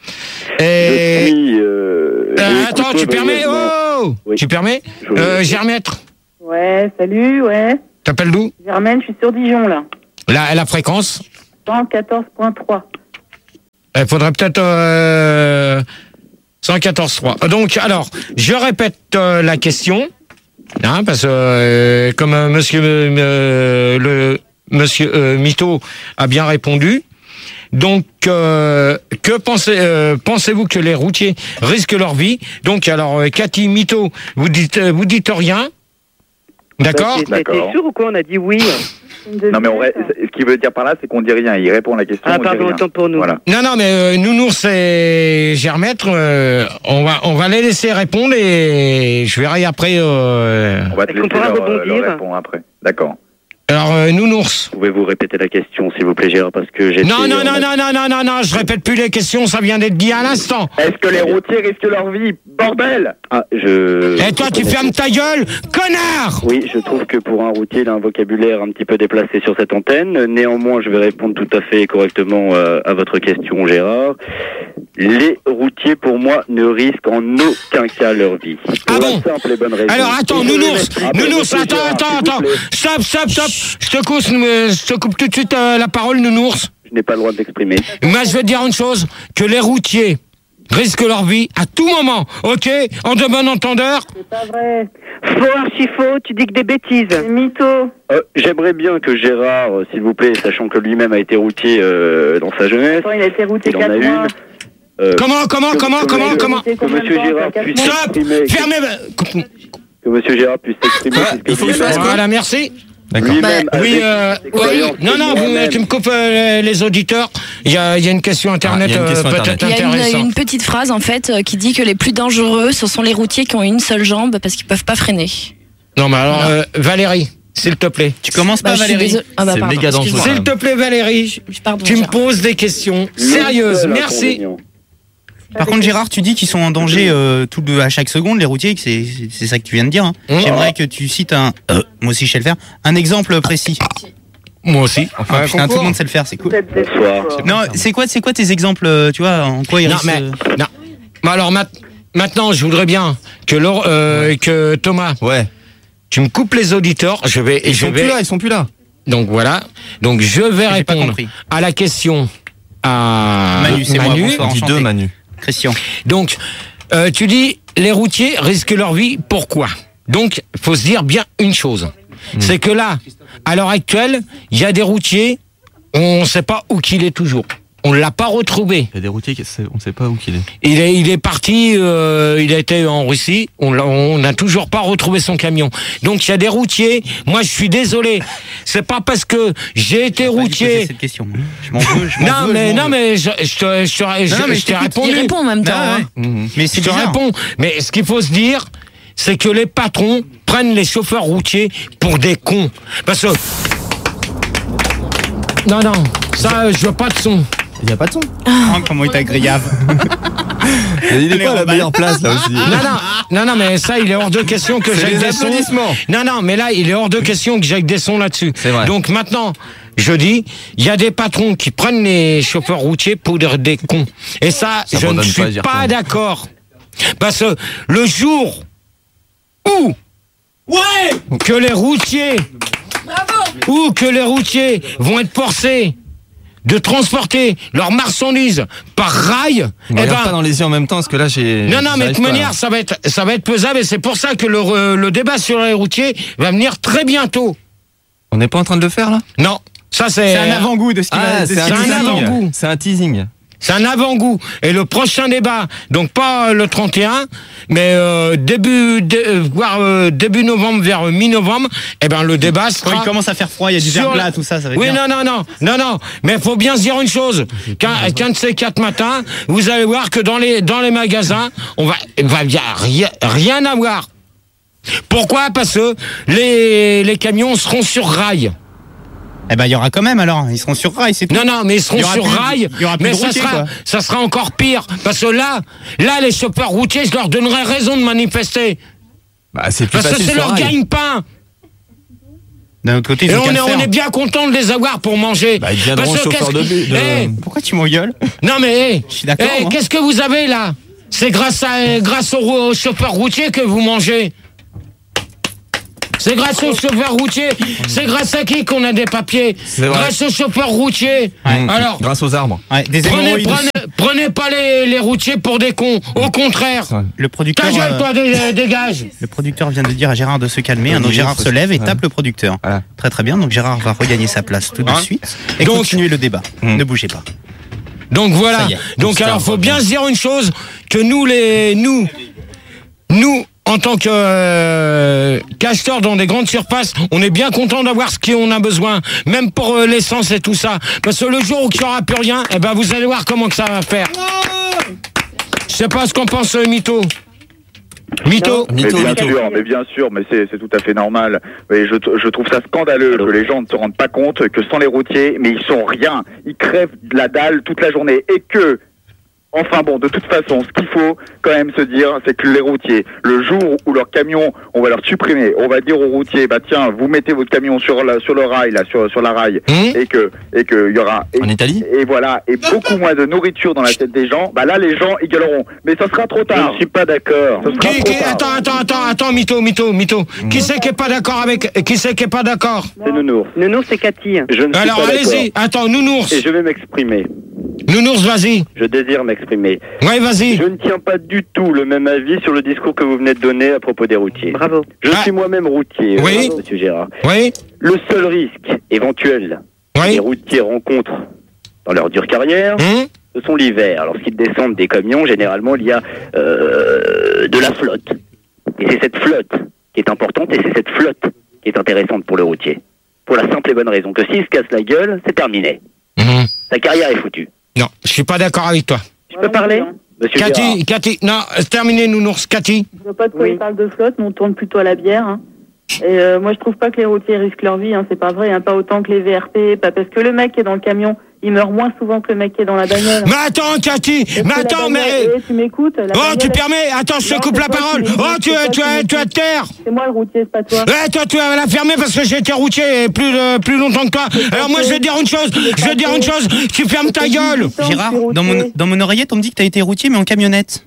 Et. Je suis, euh, Euh, j'ai attends, écouté tu permets? brièvement- Oh Oui. Tu permets? Je- Euh, Germètre. Ouais, salut, ouais. T'appelles d'où? Germaine, je suis sur Dijon, là. La, la fréquence? cent quatorze point trois. Il faudrait peut-être euh, cent quatorze trois. Donc, alors, je répète euh, la question, hein, parce que euh, comme euh, monsieur, euh, le, monsieur euh, Mito a bien répondu. Donc, euh, que pensez, euh, pensez-vous que les routiers risquent leur vie? Donc, alors, euh, Cathy, Mito, vous dites, euh, vous dites rien, d'accord? Bah, t'es- T'es sûr ou quoi? On a dit oui. Non, mais on ré- ce qu'il veut dire par là, c'est qu'on dit rien. Il répond à la question. Ah, on dit pardon, rien. autant pour nous. Voilà. Non, non, mais euh, Nounours et Germaître, euh, on va, on va les laisser répondre et je verrai après. Euh... On va te laisser leur, euh, leur répondre après. D'accord. Alors, euh, Nounours. Pouvez-vous répéter la question, s'il vous plaît, Gérard, parce que j'ai... Non, non, non, non, non, non, non, non, je répète plus les questions, ça vient d'être dit à l'instant. Est-ce que les routiers risquent leur vie? Bordel! Ah, je... Et toi, tu fermes ta gueule, connard! Oui, je trouve que pour un routier, il a un vocabulaire un petit peu déplacé sur cette antenne. Néanmoins, je vais répondre tout à fait correctement euh, à votre question, Gérard. Les routiers, pour moi, ne risquent en aucun cas leur vie. Pour Ah bon? la simple et bonne raison. Alors attends, Et je vais Nounours, mettre- Ah, Nounours, monsieur attends, Gérard, attends, s'il vous attends, plaît. stop, stop, stop, je te coupe, je te coupe tout de suite euh, la parole, Nounours. Je n'ai pas le droit de l'exprimer. Moi, je vais te dire une chose, que les routiers risquent leur vie à tout moment, ok? En de bon entendeur? C'est pas vrai. Faux, archi faux, tu dis que des bêtises. Mytho. Euh, J'aimerais bien que Gérard, euh, s'il vous plaît, sachant que lui-même a été routier euh, dans sa jeunesse, Attends, il a été routier il en a quatre une. mois. euh, Comment, comment, que- comment, que comment, monsieur- comment? Que monsieur Gérard puisse Stop! s'exprimer. Fermez! Que monsieur Gérard puisse s'exprimer. Il faut que je fasse quoi? Voilà, merci. Lui-même, Bah, oui, avec euh, ses oui, expériences non, non, vous, lui-même. tu me coupes euh, les, les auditeurs. Il y a, il y a une question internet, Ah, il y a une question euh, Internet. peut-être Il y a une, intéressante. une petite phrase en fait euh, qui dit que les plus dangereux, ce sont les routiers qui ont une seule jambe parce qu'ils peuvent pas freiner. Non, mais alors, euh, Valérie, s'il te plaît. Tu commences Bah, pas, je suis Valérie? désolée. Ah bah, C'est pardon, méga dangereux. excuse-moi. S'il te plaît, Valérie, Pardon, tu me Gérard. poses des questions sérieuses. Le seul Merci. inconvénient. Par contre, Gérard, tu dis qu'ils sont en danger euh, tout de, à chaque seconde, les routiers, que c'est c'est- c'est ça que tu viens de dire. Hein. Mmh. J'aimerais que tu cites un, euh, moi aussi je sais le faire, un exemple précis. Moi aussi. Enfin, Ah, putain, concours. tout le monde sait le faire, c'est cool. Bonsoir. Non, c'est quoi, c'est quoi tes exemples, euh, tu vois, en quoi ils Non, risquent, mais, euh, non. Mais alors, mat- maintenant, je voudrais bien que, Laure- euh, que Thomas, Ouais. tu me coupes les auditeurs. Je vais, Ils je sont vais. plus là, ils sont plus là. Donc voilà. Donc je vais J'ai pas répondre compris. à la question à Manu, c'est moi, Manu. bonsoir. Dis Enchanté. deux, Manu. Christian. Donc, euh, tu dis, les routiers risquent leur vie, pourquoi? Donc, faut se dire bien une chose. C'est que là, à l'heure actuelle, il y a des routiers, on ne sait pas où qu'il est toujours. On ne l'a pas retrouvé. Il y a des routiers, qui- c'est- on ne sait pas où qu'il est. Il est, il est parti, euh, il a été en Russie, on l'a- on n'a toujours pas retrouvé son camion. Donc, il y a des routiers, moi je suis désolé, c'est pas parce que j'ai été J'ai pas dû poser routier... cette question. moi. Je m'en veux, je m'en Non, veux, je mais, m'en non, veux. mais je, je te, je te, Non, je- mais je je t'ai t'écoute, répondu. Il répond en même temps. Ah, hein. ouais. Mhm. Mais Je c'est te bizarre. réponds. Mais ce qu'il faut se dire, c'est que les patrons prennent les chauffeurs routiers pour des cons. Parce que... Non, non, ça, je veux pas de son. Il n'y a pas de son. Oh, comment il t'agrégave. Il est Les pas à la remballes. meilleure place, là aussi. Non, non, non, non, mais ça, il est hors de question que C'est j'aille des des sons. applaudissements. Non, non, mais là, il est hors de question que j'aille des sons là-dessus. C'est vrai. Donc maintenant, je dis, il y a des patrons qui prennent les chauffeurs routiers pour des des cons. Et ça, Ça je ne pardonne pas, suis j'y pas retourne. d'accord. Parce que le jour où ouais que les routiers ou que les routiers vont être forcés de transporter leurs marchandises par rail, On eh regarde ben, pas dans les yeux en même temps, parce que là, j'ai... non, non, mais de j'arrive toute pas, manière, là. ça va être, ça va être pesable et c'est pour ça que le, re- le débat sur les routiers va venir très bientôt. On n'est pas en train de le faire, là? Non, ça c'est... C'est un avant-goût de ce qu'il va Ah, de ce c'est un qu'il va un dire. avant-goût. teasing. C'est un teasing. C'est un avant-goût. Et le prochain débat, donc pas euh, le trente et un, mais euh, début, dé- euh, voire euh, début novembre vers euh, mi-novembre, eh ben le débat Quand sera... il commence à faire froid, il y a du sur verglas, la- tout ça, ça va être Oui, bien. non, non, non, non, non. Mais faut bien se dire une chose. Qu'un, qu'un de ces quatre matins, vous allez voir que dans les, dans les magasins, on va, il va y a rien, rien à voir. Pourquoi? Parce que les, les camions seront sur rail. Eh ben, il y aura quand même alors, ils seront sur rail, c'est tout. Non, non, mais ils seront Il y aura sur plus- rail. il y aura plus mais de ça routiers, sera, quoi. ça sera encore pire. Parce que là, là, les chauffeurs routiers, je leur donnerais raison de manifester. Bah, c'est plus Parce que facile c'est sur leur rail. gagne-pain. D'un autre côté, ils Et ont on qu'à est, le on faire. est bien content de les avoir pour manger. Bah, ils deviendront Parce que chauffeurs qu'est-ce de que- bus, de- Eh, Pourquoi tu m'engueules? non mais, eh, Je suis d'accord, eh, moi. qu'est-ce que vous avez là? C'est grâce à, grâce aux, aux chauffeurs routiers que vous mangez. C'est grâce aux chauffeurs routiers. C'est grâce à qui qu'on a des papiers? C'est vrai. Grâce aux chauffeurs routiers. Mmh. Alors, Grâce aux arbres. Ouais, des prenez, hémorroïdes. prenez, Prenez pas les, les routiers pour des cons. Au contraire. Le producteur. Ta gueule, toi, dé- dégage. Le producteur vient de dire à Gérard de se calmer. Donc Gérard se lève et tape le producteur. Très très bien. Donc Gérard va regagner sa place tout de suite et Donc- continuer le débat. Ne bougez pas. Donc voilà. Ça y est. Donc Ça alors, va faut bien. bien se dire une chose, que nous, les, nous, nous, en tant que euh, casteurs dans des grandes surfaces, on est bien content d'avoir ce qu'on a besoin, même pour euh, l'essence et tout ça. Parce que le jour où il n'y aura plus rien, eh ben vous allez voir comment que ça va faire. Je sais pas ce qu'on pense, euh, Mytho. Mytho. Mais bien sûr, mais bien sûr, mais c'est c'est tout à fait normal. Mais je, je trouve ça scandaleux que les gens ne se rendent pas compte que sans les routiers, mais ils sont rien. Ils crèvent de la dalle toute la journée et que, enfin bon, de toute façon, ce qu'il faut quand même se dire, c'est que les routiers, le jour où leur camion, on va leur supprimer, on va dire aux routiers, bah tiens, vous mettez votre camion sur la, sur le rail, là, sur, sur la rail, et que, et que il y aura, et, En Italie et voilà, et beaucoup moins de nourriture dans la tête des gens, bah là, les gens, ils gueuleront. Mais ça sera trop tard. Je ne suis pas d'accord. Ça sera Qui, trop qui, tard. attends, attends, attends, attends, Mytho, Mytho, Mytho. Qui c'est qui est pas d'accord avec, qui c'est qui est pas d'accord? C'est Nounours. Nounours, c'est Cathy. Je ne suis Alors pas allez-y, d'accord. attends, Nounours. Et je vais m'exprimer. Nounours, vas-y. Je désire m'exprimer. Ouais, vas-y. Je ne tiens pas du tout le même avis sur le discours que vous venez de donner à propos des routiers. Bravo. Je suis moi-même routier, Ah. Oui. euh, monsieur Gérard. Oui. Le seul risque éventuel que Oui. les routiers rencontrent dans leur dure carrière, Hum ce sont l'hiver. Lorsqu'ils descendent des camions, généralement, il y a euh, de la flotte. Et c'est cette flotte qui est importante et c'est cette flotte qui est intéressante pour le routier. Pour la simple et bonne raison que s'il se casse la gueule, c'est terminé. Mhm. Sa carrière est foutue. Non, je suis pas d'accord avec toi. Je peux parler? Monsieur Gérard. Cathy, Cathy, non, c'est terminé, Nounours. Cathy. Je vois pas de quoi Oui. il parle de flotte, mais on tourne plutôt à la bière. hein. Et euh, moi, je trouve pas que les routiers risquent leur vie. Hein. C'est pas vrai, hein. Pas autant que les V R P. Pas parce que le mec qui est dans le camion, il meurt moins souvent que le mec qui est dans la bagnole. Mais attends, Cathy, Parce mais que la attends, bagnole- mais... eh, tu m'écoutes la Oh, bagnole, tu elle- permets. Attends, je te Non, coupe c'est la toi qui parole. m'écoutes, Oh, tu, c'est toi tu, qui tu, tu vas m'écoutes. te taire. C'est moi le routier, c'est pas toi. Eh, toi, tu vas la fermer parce que j'ai été routier plus, euh, plus longtemps que toi. Alors moi, je vais te dire une chose. Je vais te dire une chose. Tu fermes ta gueule. Gérard, dans mon, dans mon oreillette, on me dit que t'as été routier, mais en camionnette.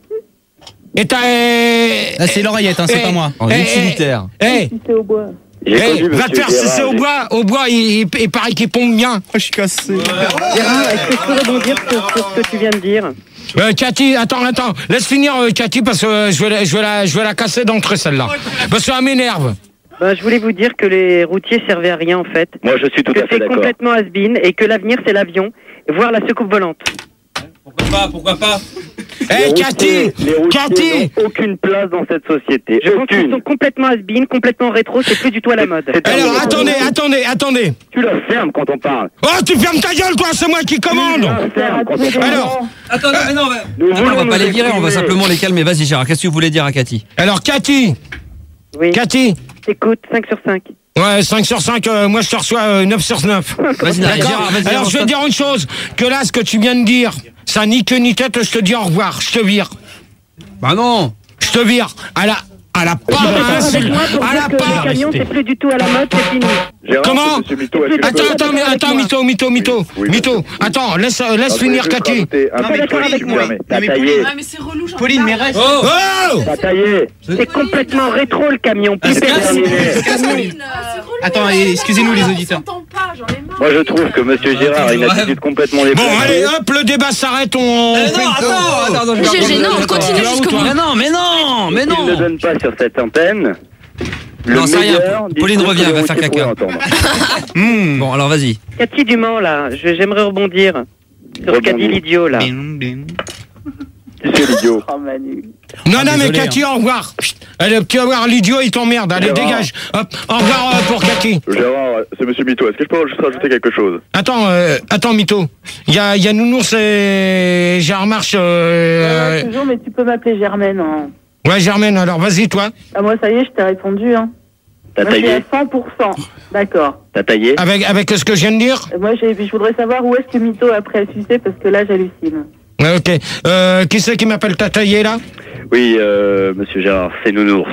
Et t'as... eh, Ah, c'est l'oreillette, hein, c'est eh, pas moi. En eh, utilitaire. Eh, Si c'est au bois. J'ai eh, connu va te monsieur faire sucer Gérard, au j'ai- bois. Au bois, il, il, il paraît qu'il pompe bien. Oh, je suis cassé. Gérard, est-ce que je peux rebondir sur, sur ce que tu viens de dire? Euh, Cathy, attends, attends. Laisse finir euh, Cathy parce que euh, je vais, la- je vais la, je vais la casser d'entrée celle-là. Parce que ça m'énerve. Ben, je voulais vous dire que les routiers servaient à rien en fait. Moi, je suis tout que à fait c'est d'accord. complètement has-been et que l'avenir c'est l'avion, voire la secoupe volante. Pourquoi pas, pourquoi pas? Eh, Les Cathy, routiers- les routiers Cathy. n'ont aucune place dans cette société. Je pense qu'ils Aucune. sont complètement has-been, complètement rétro, c'est plus du tout à la mode. C'est Alors, terminé. attendez, attendez, attendez. Tu la fermes quand on parle. Oh, tu fermes ta gueule, quoi. C'est moi qui commande. Tu la fermes quand on parle. Alors, Attends, non, mais non, mais... Nous Attends, on voulons va pas nous les virer, on va exprimer. simplement les calmer. Vas-y, Gérard, qu'est-ce que vous voulez dire à Cathy? alors, Cathy, Oui, Cathy. écoute, cinq sur cinq. Ouais, cinq sur cinq, euh, moi je te reçois euh, neuf sur neuf. Vas-y, D'accord. Gérard, vas-y. Alors avance. je vais te dire une chose, que là ce que tu viens de dire, ça ni queue ni tête, je te dis au revoir, je te vire. Bah non. Je te vire. À la, à la pas Avec moi pour à la dire que le pas. camion c'est plus du tout à la mode, c'est fini. Gérard, Comment c'est monsieur Mito, est-ce que je Attends, peux- attends, mais attends, mytho, mytho, mytho, Oui, mytho. Attends, laisse, euh, laisse Ah, finir je vais juste Cathy. rajouter un Non, petit mais truc, avec si moi. tu permets. T'as mais taillé. Ah, mais c'est relou, j'en Pauline, ai mais marre. reste. Oh. T'as taillé. C'est complètement rétro le camion, plus personne. Pauline, euh, c'est relou. Attends, et excusez-nous les auditeurs. On s'entend pas, j'en ai marre. Moi, je trouve que monsieur Gérard a une attitude complètement Bon, déplacée. allez, hop, le débat s'arrête, on... Eh non, attends, attends, attends, je vais G G, non, reprendre. continue Tu vas où, jusqu'au toi bout. Mais non, mais non, mais Il ne non. donne pas sur cette antenne. Le Non, c'est rien. meilleur Pauline discours revient, que elle va les faire routiers caca. pourraient entendre. Mmh. Bon, alors vas-y. Cathy Dumont là, je- j'aimerais rebondir sur ce qu'a dit Rebondis. l'idiot là. Bim, bim. Qui c'est l'idiot? Oh, Manu. Non, non, mais désolé, Cathy, au revoir. Chut. Allez, tu vas voir, l'idiot, il t'emmerde. Allez, Gérard. dégage. Hop, au revoir euh, pour Cathy. Gérard, c'est monsieur Mito. Est-ce que je peux juste rajouter quelque chose? Attends, euh, attends, mytho. Il y a, il y a Nounours et Gérard Marche. Euh... Ouais, toujours, mais tu peux m'appeler Germaine. Hein. Ouais, Germaine, alors vas-y, toi. Ah, moi, ça y est, je t'ai répondu. Hein. T'as Moi, je suis à taillé? cent pour cent. D'accord. T'as taillé? Avec, avec ce que je viens de dire. Et moi, j'ai- je voudrais savoir où est-ce que Mito a pris à sucer, parce que là, j'hallucine. Ouais, ok. Euh, qui c'est qui m'appelle Tataillé, là? Oui, euh, monsieur Gérard, c'est Nounours.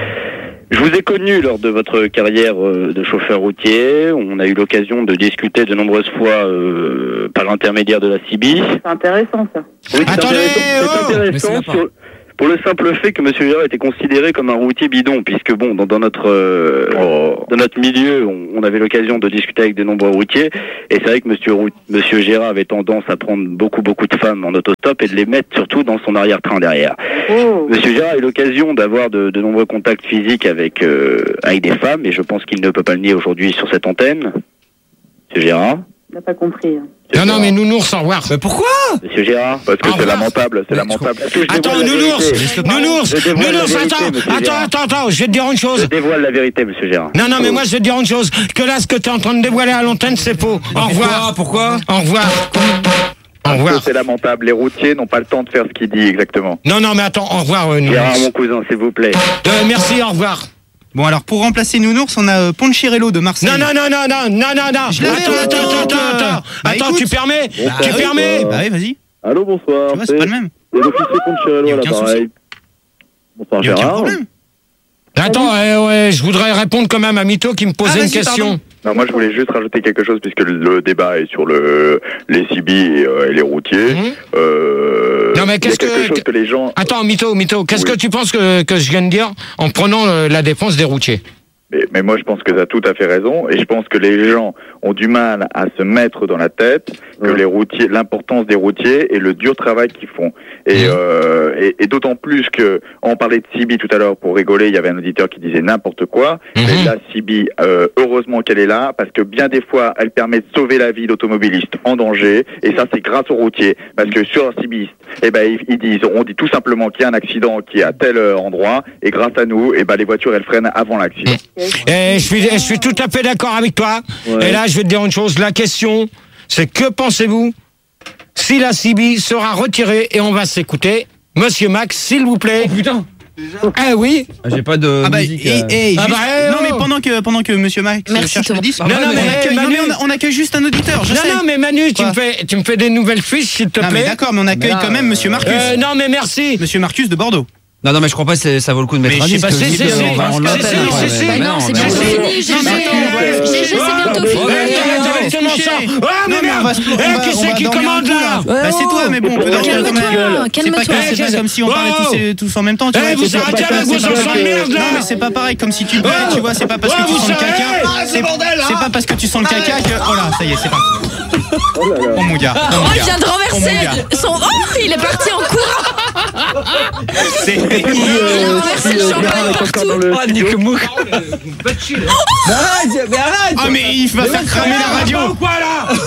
Je vous ai connu lors de votre carrière euh, de chauffeur routier. On a eu l'occasion de discuter de nombreuses fois euh, par l'intermédiaire de la C I B I. C'est intéressant, ça. Oui, c'est Attendez, intéressant, c'est oh intéressant Mais c'est la part. sur- pour le simple fait que Monsieur Gérard était considéré comme un routier bidon, puisque bon, dans, dans notre euh, Oh. dans notre milieu, on, on avait l'occasion de discuter avec de nombreux routiers, et c'est vrai que Monsieur Rou- Monsieur Gérard avait tendance à prendre beaucoup beaucoup de femmes en autostop et de les mettre surtout dans son arrière-train derrière. Monsieur Gérard a eu l'occasion d'avoir de, de nombreux contacts physiques avec euh, avec des femmes, et je pense qu'il ne peut pas le nier aujourd'hui sur cette antenne. Monsieur Gérard. Il n'a pas compris. hein. Non, non, mais Nounours, au revoir. Mais pourquoi Monsieur Gérard. Parce que Au c'est revoir. lamentable, c'est lamentable. Est-ce que je Attends, dévoile la Nounours, vérité Nounours, Je dévoile la Nounours, vérité, attends, monsieur attends, Gérard. attends, attends, je vais te dire une Je chose. dévoile la vérité, Monsieur Gérard. Non, non, mais moi, je vais te dire une chose. Que là, ce que tu es en train de dévoiler à l'antenne, c'est faux. Au revoir. Pourquoi Au revoir. Au Parce que revoir. c'est lamentable. Les routiers n'ont pas le temps de faire ce qu'il dit exactement. Non, non, mais attends, au revoir, euh, Gérard, mon Nounours. cousin, s'il vous plaît. Euh, merci, au revoir. Bon, alors pour remplacer Nounours, on a euh, Poncherello de Marseille. Non, non, non, non, non, non, non, non. Je l'avais, Attends, euh, attends, attends, attends, attends. Bah, Attends, écoute. tu permets Bah, Tu oui. permets Bah oui, vas-y. Allô, bonsoir. Tu vois, c'est pas le même. C'est l'officier Poncherello Y a à aucun l'appareil. Bonsoir, Y a aucun Gérard. problème. Attends, eh, ouais, je voudrais répondre quand même à Mito qui me posait Ah, une vas-y, question. pardon. Non, moi je voulais juste rajouter quelque chose puisque le, le débat est sur le les C B et, euh, et les routiers. Mhm. Euh, Non, mais il y a qu'est-ce quelque que- chose que les gens. Attends, Mito, Mito, qu'est-ce Oui. que tu penses que, que je viens de dire en prenant euh, la défense des routiers? Mais, mais moi je pense que tu as tout à fait raison et je pense que les gens ont du mal à se mettre dans la tête que Mhm. les routiers, l'importance des routiers et le dur travail qu'ils font. Et, Mhm. euh, et, et d'autant plus que on parlait de C B tout à l'heure pour rigoler, il y avait un auditeur qui disait n'importe quoi. Mhm. Mais la C B, euh, heureusement qu'elle est là parce que bien des fois elle permet de sauver la vie d'automobilistes en danger et ça c'est grâce aux routiers parce que sur un C B, eh ben ils, ils disent, on dit tout simplement qu'il y a un accident qui est à tel euh, endroit et grâce à nous, eh ben les voitures elles freinent avant l'accident. Et je suis, je suis tout à fait d'accord avec toi. Ouais. Et là, je vais te dire une chose. La question, c'est que pensez-vous si la C B sera retirée et on va s'écouter Monsieur Max, s'il vous plaît. Putain. Ah oui. J'ai pas de Ah bah, musique. et, euh. et Ah juste- bah, eh, non oh. mais pendant que pendant que Monsieur Max Merci, cherche Thomas. le disque, Non, non, non, mais mais, on accueille, non, Manu- mais on, a- on accueille juste un auditeur. Je Non, sais. non, mais Manu, tu Quoi me fais, tu me fais des nouvelles fiches, s'il te Non mais plaît. d'accord, mais on accueille Mais là, quand même Monsieur Marcus. Euh, non, mais merci. Monsieur Marcus de Bordeaux. Non, non, mais je crois pas que c'est- ça vaut le coup de mettre Mais un je sais disque. pas, si, si, Vite, si, on va- on si, l'appelle, si, ouais, si, ouais. si. Bah Mais non, c'est mais bientôt c'est- fini, Non, Gégé. mais attends, Gégé, c'est bientôt fini. Ouais, Ouais, avec ouais, comment coucher. ça Ah, Non, mais mais on merde. va se- on Eh, va- qui on c'est va qui dormir un commande coup, là là. Bah c'est toi, mais bon, on peut dormir quand Calme-toi, même. calme-toi. C'est pas, c'est pas comme si on parlait tous, et- tous en même temps. Tu Eh, vois, vous c'est pas- arrêtez c'est pas- avec vos c'est pas- enfants de merde, là. Non mais c'est pas pareil comme si tu buvais, tu vois, c'est pas parce Ouais, que tu vous sens le savez. caca. Ah, C'est c'est pas parce que tu sens le caca que. Oh là, ça y est, c'est parti. Oh mon gars. Oh, il vient de Oh, renverser mon gars. son. Oh, il est parti en courant. C'est. Il a renversé le champagne partout. Ah, Nick Mouk. Mais arrête, mais arrête. Ah mais il va faire cramer la radio. Quoi là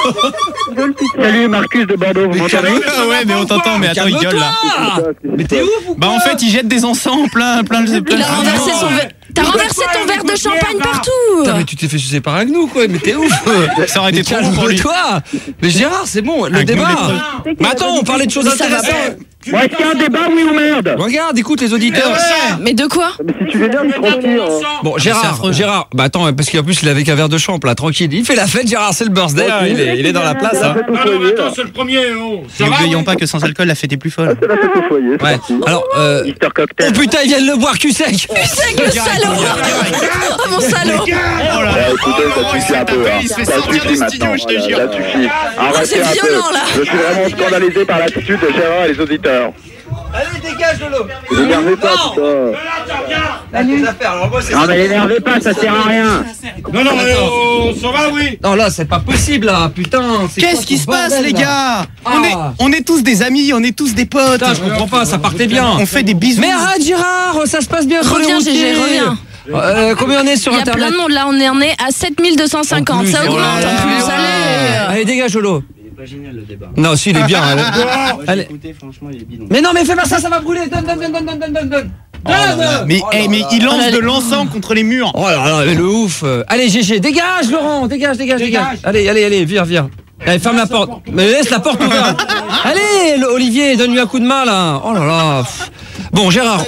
Salut, Marcus de Bordeaux, vous m'entendez? Ah ouais, mais on t'entend, mais attends, il gueule là. Mais t'es ouf ou Bah en fait, il jette des encens plein, plein de. plein Il de- a renversé son verre. T'as renversé ton verre de champagne partout. Putain, mais tu t'es fait sucer par un gnou, quoi. Mais t'es ouf. Ça aurait été trop bon pour lui. Calme-toi. Mais Gérard, c'est bon, le Un débat. gnou Mais attends, on parlait de choses Mais ça va intéressantes. Ouais, est-ce qu'il y a un débat, oui ou merde? Regarde, écoute les auditeurs. Mais de quoi? Mais si tu l'énerves, tranquille. hein. Bon, c'est Gérard, affreux. Gérard, bah attends, parce qu'en plus il avait qu'un verre de champ là, tranquille. Il fait la fête, Gérard, c'est le birthday, hein, il, est, il est dans la place. Hein. c'est le premier. Oh. Ça va, N'oublions oui pas que sans alcool, la fête est plus folle. C'est la fête au foyer, c'est Ouais. parti. Alors, euh, Mister oh Cocktail. putain, ils viennent le boire cul sec. C'est que le salaud. Oh mon salaud. Oh là là. Ah, écoutez, ça suffit un peu. Hein. Il se fait Ça sortir suffit du studio, maintenant. je te Voilà, jure. ça suffit. Arrêtez c'est un peu. violent, là. Je suis vraiment scandalisé par l'attitude de Gérard et les auditeurs. Allez, dégage Lolo. Ne l'énervez pas, putain. Non, mais l'énervez pas, ça sert à rien. Non, non, mais oh, ça va, oui. Non là, c'est pas possible là, putain. c'est quoi Qu'est-ce qui ce se passe, bordel, les là gars? On est, Ah. on est tous des amis, on est tous des potes. Putain, je comprends pas, ça partait bien. On fait des bisous. Mais arrête Gérard, ça se passe bien sur les Reviens, routiers. Gégé, reviens. Euh, combien on est sur Il y a internet? plein de monde là, on est, on est à sept mille deux cent cinquante. Ça augmente en plus. Allez. Allez, dégage Lolo. Non, si, il est bien. allez. Allez. Mais non, mais fais pas ça, ça va brûler. Donne, donne, donne, donne, donne, donne, donne, donne. Oh là là. Mais, Oh eh, là mais là. il lance Oh là de là. l'encens contre les murs. Oh là là, mais le ouf. Allez, G G, dégage Laurent, dégage, dégage, dégage. Allez, allez, allez, viens, viens. Allez, ferme la porte. Mais laisse la porte ouverte. Allez, le- Olivier, donne-lui un coup de main là. Oh là là. Bon, Gérard.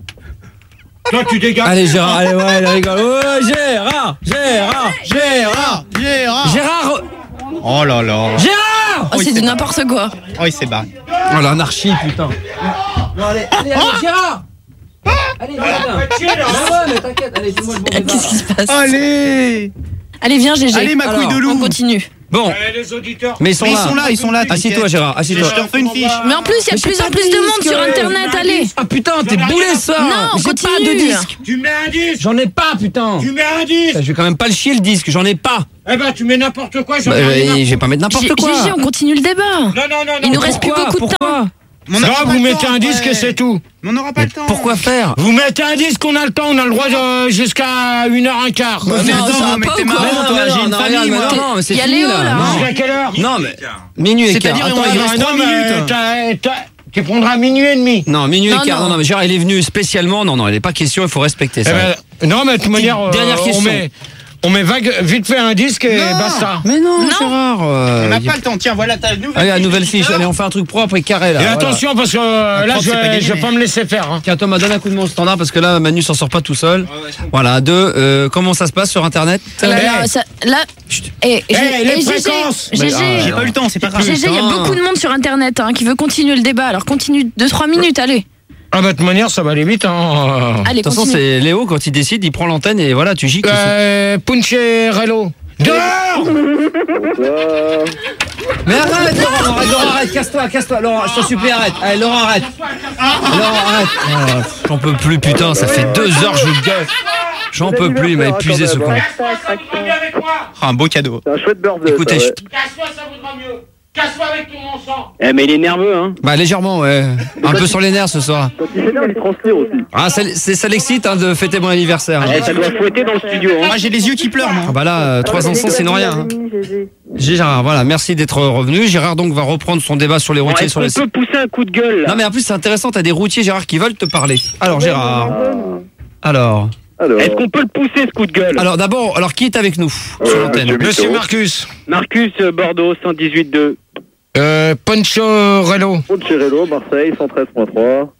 Toi, tu dégages. Allez, Gérard, allez, ouais, allez, rigole. Ouais, Gérard, Gérard, Gérard, Gérard. Gérard, Oh là là. Gérard. Oh, c'est du n'importe quoi. Oh, il s'est barré. Oh l'anarchie, putain. Non, allez, allez, allez, Gérard. Allez, viens, viens. Non, ouais, mais t'inquiète, allez, fais-moi le bon débat. Qu'est-ce qui se passe? Allez. Allez, viens, Gégé. Allez, ma couille Alors, de loup. On continue. Bon. Les auditeurs. Mais ils sont Mais ils là. sont là, ils sont là, Assieds-toi, t'inquiète. Gérard. Assieds-toi. Je te refais une fiche. Mais en plus, il y a de plus en plus de monde sur Internet, allez. Ah putain, t'es boulé ça. Non, J'ai continue. pas de disque. Tu mets un disque. J'en ai pas, putain. Tu mets un disque. Je vais quand même pas le chier le disque, j'en ai pas. Eh ben, tu mets n'importe quoi. Bah, euh, je vais pas mettre n'importe G- quoi. Gégé, on continue le débat. Non, non, non, Il non. nous reste plus Pourquoi beaucoup de temps. Pourquoi Mais on Non, aura pas vous le mettez temps, un disque ouais. et c'est tout. Mais on n'aura pas le temps. Pourquoi faire Vous mettez un disque, on a le temps, on a le droit de- jusqu'à une heure un quart. Bah, mais Non, attends, ça va mais pas t'es ou quoi marrant, toi, j'ai une non, famille, regarde, moi. mais non, mais c'est Il y a fini, Léo, là. là. Non. Jusqu'à quelle heure? Non, mais minuit et quart. C'est-à-dire, Attends, il il reste reste- trois non, mais minutes. t'as- t'as- tu prendras minuit et demi. Non, minuit Non, et quart. non. Non, non, mais Gérard, il est venu spécialement. Non, non, il n'est pas question, il faut respecter Eh ça. ben, non, mais de toute manière, euh, dernière on question. met, on met vague, vite fait un disque et Non. basta. Mais non, Non. Gérard. euh, On n'a y a- pas le temps. Tiens, voilà ta nouvelle Allez, la fiche. nouvelle fiche. Victor. Allez, on fait un truc propre et carré là. Et voilà. attention, parce que euh, là, propre, je c'est pas vais, gagné, je vais mais- pas me laisser faire. Hein. Tiens, Thomas, donne un coup de mon standard parce que là, Manu s'en sort pas tout seul. Voilà. Deux, euh, comment ça se passe sur Internet Là, là, ça- là, et, Eh, G- les et Gégé, fréquences. Gégé, Mais, J'ai pas eu le temps, c'est pas grave. Gégé, il y a Putain. beaucoup de monde sur Internet hein, qui veut continuer le débat. Alors continue deux trois minutes, allez. Ah, bah, de toute manière, ça va aller vite. Hein. Allez, De toute façon, continue. c'est Léo quand il décide, il prend l'antenne et voilà, tu gicles. Euh, Puncharello. Dehors. Mais arrête, Laurent, arrête, Laurent, arrête, casse-toi, casse-toi, Laurent, je te supplie, arrête. Allez, Laurent, arrête. Laurent, arrête. Ah, J'en peux plus, putain, ça fait deux heures que je gueule. J'en peux plus, il m'a épuisé ce con. Ah, un beau cadeau. C'est un chouette birthday. Écoutez, ça, je- ouais. Casse-toi, ça vaudra mieux. Casse-toi avec ton bon sang. Eh, mais il est nerveux, hein. bah légèrement, ouais. Un peu sur les nerfs ce soir. Quand il s'énerve, il transpire aussi. Ah, ça, c'est- ça l'excite hein, de fêter mon anniversaire. Eh, ça doit fouetter dans le studio, hein. Moi, j'ai les yeux qui pleurent, moi. Ah bah là, euh, trois encens, sinon rien. hein. Gérard, voilà, merci d'être revenu. Gérard donc va reprendre son débat sur les Bon, routiers. Est-ce Sur qu'on les... peut pousser un coup de gueule, là? Non mais en plus c'est intéressant, t'as des routiers Gérard qui veulent te parler. Alors Gérard, alors, Alors, Est-ce qu'on peut le pousser, ce coup de gueule? alors d'abord, alors qui est avec nous sur Euh, l'antenne? monsieur Monsieur Mito. Marcus. Marcus, euh, Bordeaux, cent dix-huit deux. Euh, Poncharello. Poncherello, Marseille, cent treize point trois.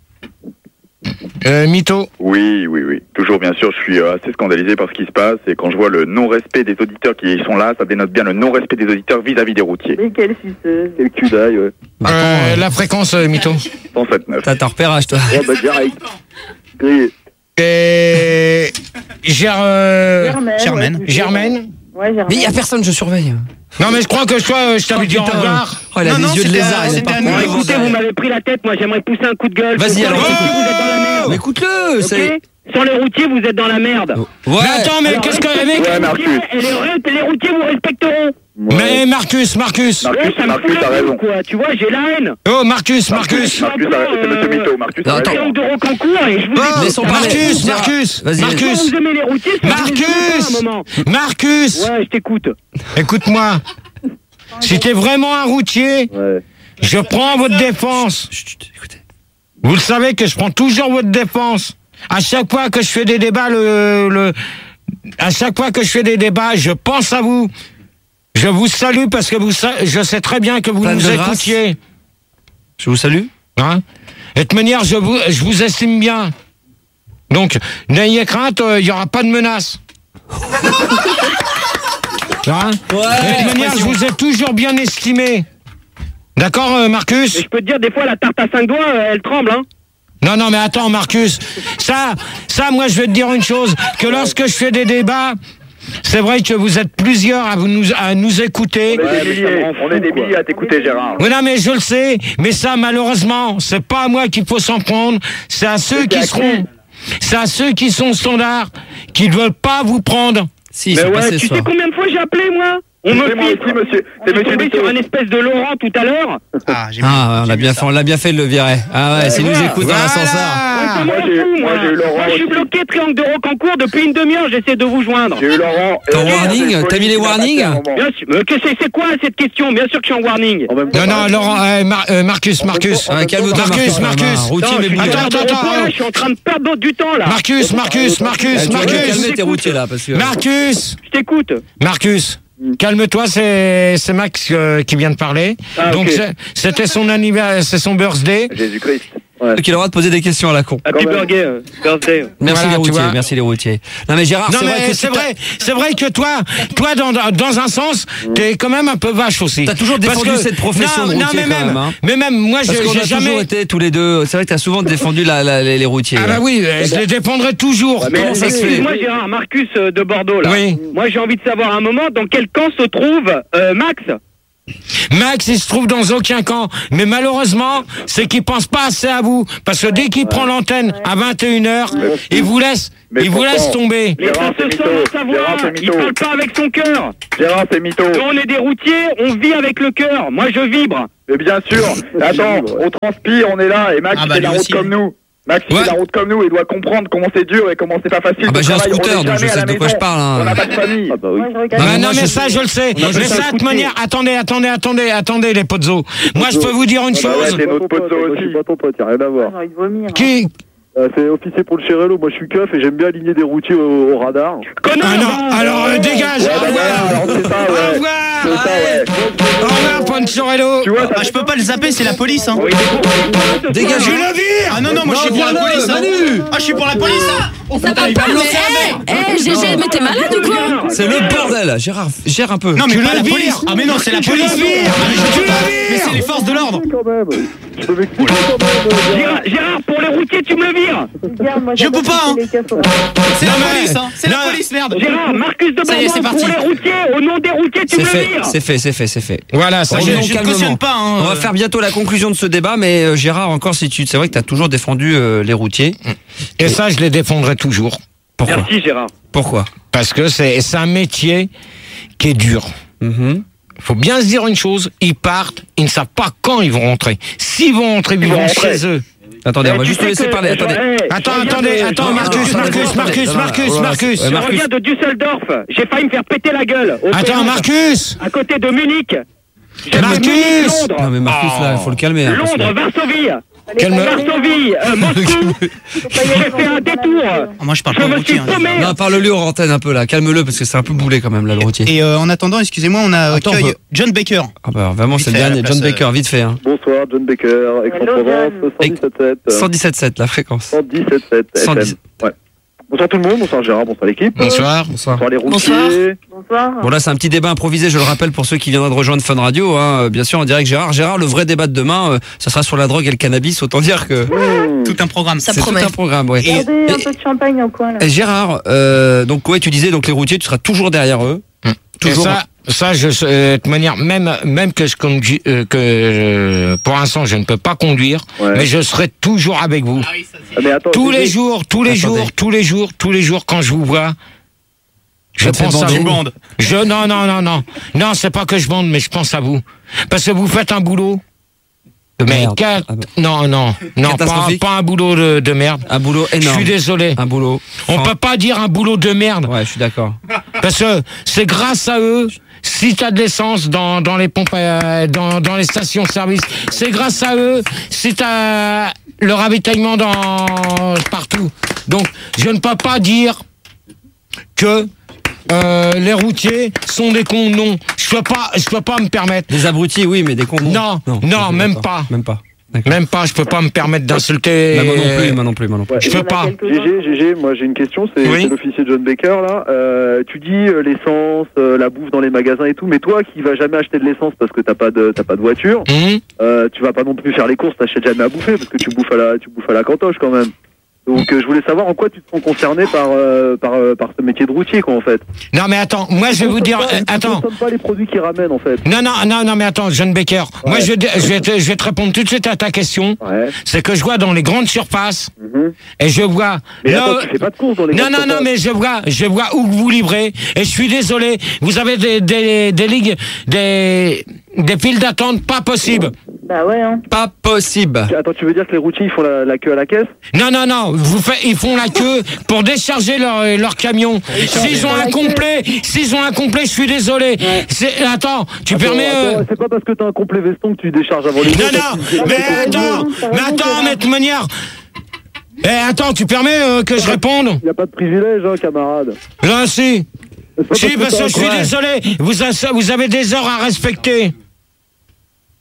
Euh, Mito. Oui, oui, oui. Toujours, bien sûr, je suis euh, assez scandalisé par ce qui se passe. Et quand je vois le non-respect des auditeurs qui sont là, ça dénote bien le non-respect des auditeurs vis-à-vis des routiers. Mais quelle suceuse. Quel cul d'ail, ouais. Bah, attends, Euh, euh, la fréquence, euh, Mito. cent sept neuf. t'as ton repérage toi. Ouais, bah, direct. Grillé. Et... Ger... euh, Germaine. Germaine. ouais, Germaine. Ouais, Germaine. Mais il y a personne, je surveille. Non, mais je crois que toi, euh, je t'avais dit au Putain. revoir. Oh, il a Non, des non, yeux de c'était lézard, à- il est c'était pas à con. nous. Bon, écoutez, vous m'avez pris la tête, moi j'aimerais pousser un coup de gueule. Vas-y, Sur alors, les écoute. routiers, vous êtes dans la merde. Mais écoute-le, c'est. Ok. Sans les routiers, vous êtes dans la merde. Ouais. Mais attends, mais Alors, qu'est-ce que... respectez Mais, les Marcus. routiers, et les, ru- les routiers vous respecteront. mais Marcus, Marcus. Marcus, Ouais, ça me Marcus, fout t'as la raison. gueule, quoi. Tu vois, j'ai la haine. Oh, Marcus, Marcus. Marcus, a- c'est monsieur Mito. Marcus, Non, a attends. raison. Triangle de Rocancourt et je vous Oh, écoute. Laissons parler. Marcus, Gérard. Marcus, Vas-y. Quand Marcus, vous aimez les routiers, c'est parce que vous écoutez Marcus, un moment. Marcus, Ouais, je t'écoute. écoute-moi. Si t'es vraiment un routier, Ouais. je prends votre défense. Chut, chut, écoutez. Vous le savez que je prends toujours votre défense. À chaque fois que je fais des débats, le, le, à chaque fois que je fais des débats, je pense à vous. Je vous salue parce que vous, sa- je sais très bien que vous Fan nous de grâce. écoutiez. Je vous salue. Hein? Et de toute manière, je vous, je vous estime bien. Donc, n'ayez crainte, il n'y aura pas de menace. Hein? Et de toute manière, je vous ai toujours bien estimé. D'accord, euh, Marcus? Et je peux te dire, des fois, la tarte à cinq doigts, euh, elle tremble, hein. Non, non, mais attends, Marcus. Ça, ça, moi, je vais te dire une chose. Que lorsque je fais des débats, c'est vrai que vous êtes plusieurs à, vous nous, à nous écouter. On est des milliers, on est des milliers à t'écouter, Gérard. Oui, non, mais je le sais. Mais ça, malheureusement, c'est pas à moi qu'il faut s'en prendre. C'est à ceux qui seront, c'est à ceux qui sont standards, qui ne veulent pas vous prendre. Si, Mais c'est ouais, passé tu ce sais soir. combien de fois j'ai appelé, moi? On me C'est moi filtre. aussi, monsieur. C'est On est monsieur tombé Mito. sur un espèce de Laurent tout à l'heure. Ah, j'ai Ah, ouais, on l'a bien fait, on l'a bien fait de le virer. Ah ouais, s'il nous voilà. écoute dans l'ascenseur. Ah, moi, j'ai- moi, j'ai eu Laurent Moi, je suis aussi. bloqué Triangle de Rocancourt depuis une demi-heure, j'essaie de vous joindre. J'ai eu Laurent. Ton et- warning, et- t'as mis les warnings Bien sûr. Mais que c'est c'est quoi cette question? Bien sûr que je suis en warning. En même temps, Non, non, Laurent, euh, Mar- euh, Marcus, Marcus. Ah, calme-toi, Marcus, Marcus. Marcus. Routier, Non, mais je suis bouge. Attends, en attends, train de attends. repos, là, je suis en train de perdre du temps là. Marcus, Marcus, Marcus, Eh, tu vas Marcus. calmer tes routiers là, parce que. Marcus, Je t'écoute. Marcus. Calme-toi, c'est c'est Max euh, qui vient de parler. Ah, Donc ok. c'est- c'était son anniversaire, c'est son birthday. Jésus-Christ. Donc il a le droit de poser des questions à la con. Happy birthday, euh, birthday. Merci Voilà, les tu routiers, vois. merci les routiers. Non mais Gérard, Non c'est vrai mais que c'est tu t'as- vrai, c'est vrai que toi, toi dans, dans un sens, t'es quand même un peu vache aussi. T'as toujours Parce défendu que- cette profession non, de non, routier mais quand même, même, hein. mais même moi, Parce je- qu'on j'ai a toujours jamais. été tous les deux. C'est vrai que t'as souvent défendu la, la- les, les routiers. Ah bah oui, je les défendrai toujours. Mais Comment ça se fait excuse-moi Gérard, Marcus euh, de Bordeaux là. Oui. Moi j'ai envie de savoir un moment dans quel camp se trouve euh, Max. Max, il se trouve dans aucun camp. Mais malheureusement, c'est qu'il pense pas assez à vous. Parce que dès qu'il prend l'antenne à vingt et une heures, il vous laisse, Mais il vous pourtant- laisse tomber. Mais ça Gérard, se c'est sent mytho. dans sa voix. Gérard, c'est Il mytho. parle pas avec son cœur. Gérard, c'est mytho. Quand on est des routiers, on vit avec le cœur. Moi je vibre. Mais bien sûr. Attends, on transpire, on est là, et Max Ah il bah, fait la lui route aussi. comme nous. Max il Ouais. fait la route comme nous, il doit comprendre comment c'est dur et comment c'est pas facile. Ah bah de j'ai un travail. On est scooter donc je jamais à sais la de quoi maison. je parle. On hein. n'a pas de famille. Moi, je regarde. Ah, mais non, moi, mais je- ça, je le sais. on a Mais fait ça, un de coup toute de manière, pied. attendez, attendez, attendez, attendez, les potzos. Moi, je peux vous dire une Ah bah ouais, chose. c'est notre pote aussi. Je suis pas ton pote, y'a rien à voir. J'ai envie de vomir. Qui C'est officier pour le Chérello, moi je suis keuf et j'aime bien aligner des routiers au, au radar. Connard. Ah non, alors euh, dégage. Ouais, Au bah revoir. voilà, alors c'est ça, Au ouais. revoir. C'est ça, ouais. Au revoir, Ponchorello. Tu vois, ça Ah, je peux pas le zapper, c'est la police. Hein. Oui, mais Dégage. Je le vire. Ah non, non, moi je suis pour la viens-le, police. Hein. Manu. Ah, je suis pour la police. Hein. Ça va pas, mais hé, hé, Gégé, mais t'es malade ou quoi? C'est le bordel. Gérard, gère un peu. Non, mais Tu pas le la vires. police. Ah, mais non, c'est la Tu police. le vires. Ah, mais je- Tu le Mais vires. c'est les forces de l'ordre. quand même. Je peux m'expliquer quand même. Gérard, Gérard, pour les routiers, tu me le vires. Regarde, moi, Je j'adore peux pas, quand hein. les cassons. C'est la Non, mais- police. Hein. C'est la non. police, merde. Gérard, Marcus de Ça y est, c'est Bordeaux, pour parti. les routiers, au nom des routiers, tu C'est me le fait, vires. c'est fait, c'est fait, c'est fait. Voilà, ça Je, y est. Revenons je ne calmement. cautionne pas. Hein. On va faire bientôt la conclusion de ce débat, mais euh, Gérard, encore si tu, c'est vrai que t'as toujours défendu euh, les routiers. Et ça, je les défendrai toujours. Pourquoi Merci Gérard. Pourquoi Parce que c'est c'est un métier qui est dur. Mhm. Faut bien se dire une chose, ils partent, ils ne savent pas quand ils vont rentrer. S'ils vont rentrer, ils, Ils vont vont rentrer. chez eux. Attendez, Eh, on va tu juste sais le laisser que- parler. Attendez. Eh, Attends, je reviens attendez, de- attends, non, Marcus, attendez, Marcus, attendez, Marcus, attendez, Marcus, attendez, Marcus. ouais, Je Marcus. reviens de Düsseldorf. J'ai failli me faire péter la gueule. au Attends, Péage, Marcus. À côté de Munich. J'ai fait Marcus. Munich, Londres. Non mais Marcus là, faut le calmer. hein, parce que- Londres, Varsovie. Calme. Varsovie, euh, Moscou. J'ai fait un détour. Ah, moi, je parle Je pas au me routier. suis Hein. paumé. Non, parle-lui en antenne un peu là, calme-le parce que c'est un peu boulé quand même là le routier. Et euh, en attendant, excusez-moi, on a Attends, accueil bah- John Baker. Ah bah vraiment Vite c'est le fait, à la dernier, place, John euh, Baker, vite fait. Hein. Bonsoir, John Baker, Aix-en-Provence, cent dix-sept sept. cent dix-sept sept la fréquence. cent dix-sept sept cent dix. F M. Ouais. Bonsoir tout le monde, bonsoir Gérard, bonsoir l'équipe. Bonsoir. Bonsoir. Bonsoir les routiers. Bonsoir. Bonsoir. Bon là c'est un petit débat improvisé, je le rappelle pour ceux qui viendraient de rejoindre Fun Radio, hein, euh, bien sûr en direct Gérard. Gérard, le vrai débat de demain, euh, ça sera sur la drogue et le cannabis, autant dire que Tout un programme. Ça c'est tout promet. un programme. Ouais. Regardez Et- un peu de champagne au coin là. Et Gérard, euh, donc ouais tu disais donc les routiers, tu seras toujours derrière eux. Et Toujours. ça, ça, je, euh, de toute manière, même, même que je conduis, euh, que euh, pour l'instant je ne peux pas conduire, Ouais. mais je serai toujours avec vous. Ah, mais attends, Tous Gégé, les jours, tous les Attendez. jours, tous les jours, tous les jours, quand je vous vois, je Ça te fait pense à bander. vous. Tu bandes. Je, non, non, non, non, non, c'est pas que je bande, mais je pense à vous, parce que vous faites un boulot. De Mais merde. cat- Ah bah. non, non, non, pas, Catastrophique. pas un boulot de, de merde. Un boulot Je énorme. suis désolé. Un boulot. On Fran- peut pas dire un boulot de merde. Ouais, je suis d'accord. Parce que c'est grâce à eux, si tu as de l'essence dans, dans les pompes, euh, dans, dans les stations-service, c'est grâce à eux, si tu as le ravitaillement dans, partout. Donc, je ne peux pas dire que euh, les routiers sont des cons. Non, je peux pas, je peux pas me permettre. Des abrutis, oui, mais des cons. Non, non, je- même d'accord. pas. Même pas. Même pas, je peux pas me permettre d'insulter. Bah, moi non plus, moi non plus, moi non plus. Ouais. Je peux pas. Gégé, Gégé, moi j'ai une question, c'est Oui. c'est l'officier John Baker là. Euh, tu dis euh, l'essence, euh, la bouffe dans les magasins et tout, mais toi qui vas jamais acheter de l'essence parce que t'as pas de t'as pas de voiture, Hum euh, tu vas pas non plus faire les courses, t'achètes jamais à bouffer parce que tu bouffes à la tu bouffes à la cantoche quand même. Donc euh, je voulais savoir en quoi tu te sens concerné par euh, par euh, par ce métier de routier quoi en fait. Non mais attends, moi je vais vous dire, euh, attends. Tu consommes pas les produits qu'ils ramènent en fait. Non, non, non, non, mais attends, John Baker. Moi, Ouais. je, je, vais te, je vais te répondre tout de suite à ta question. Ouais. C'est que je vois dans les grandes surfaces, Mhm. et je vois. Mais là- attends, tu fais pas de courses dans les non, grandes non, non, surfaces. mais je vois, je vois où vous livrez. Et je suis désolé, vous avez des, des, des ligues, des, des files d'attente pas possibles. Bah ouais, hein. Pas possible. Attends, tu veux dire que les routiers ils font la, la queue à la caisse? Non, non, non, vous faites, ils font la queue pour décharger leur, leur camion. S'ils ont un complet, s'ils ont un complet, je suis désolé. C'est- Attends, tu Attends, permets. euh, attends, c'est pas parce que t'as un complet veston que tu décharges avant les Non, autres. non, mais attends, mais attends, mais de toute manière. Eh, attends, tu permets euh, que je réponde? Y a pas de privilège, hein, camarade. Non, si. C'est pas Si, parce t'as que un je suis complet- désolé, vous, a- vous avez des heures à respecter.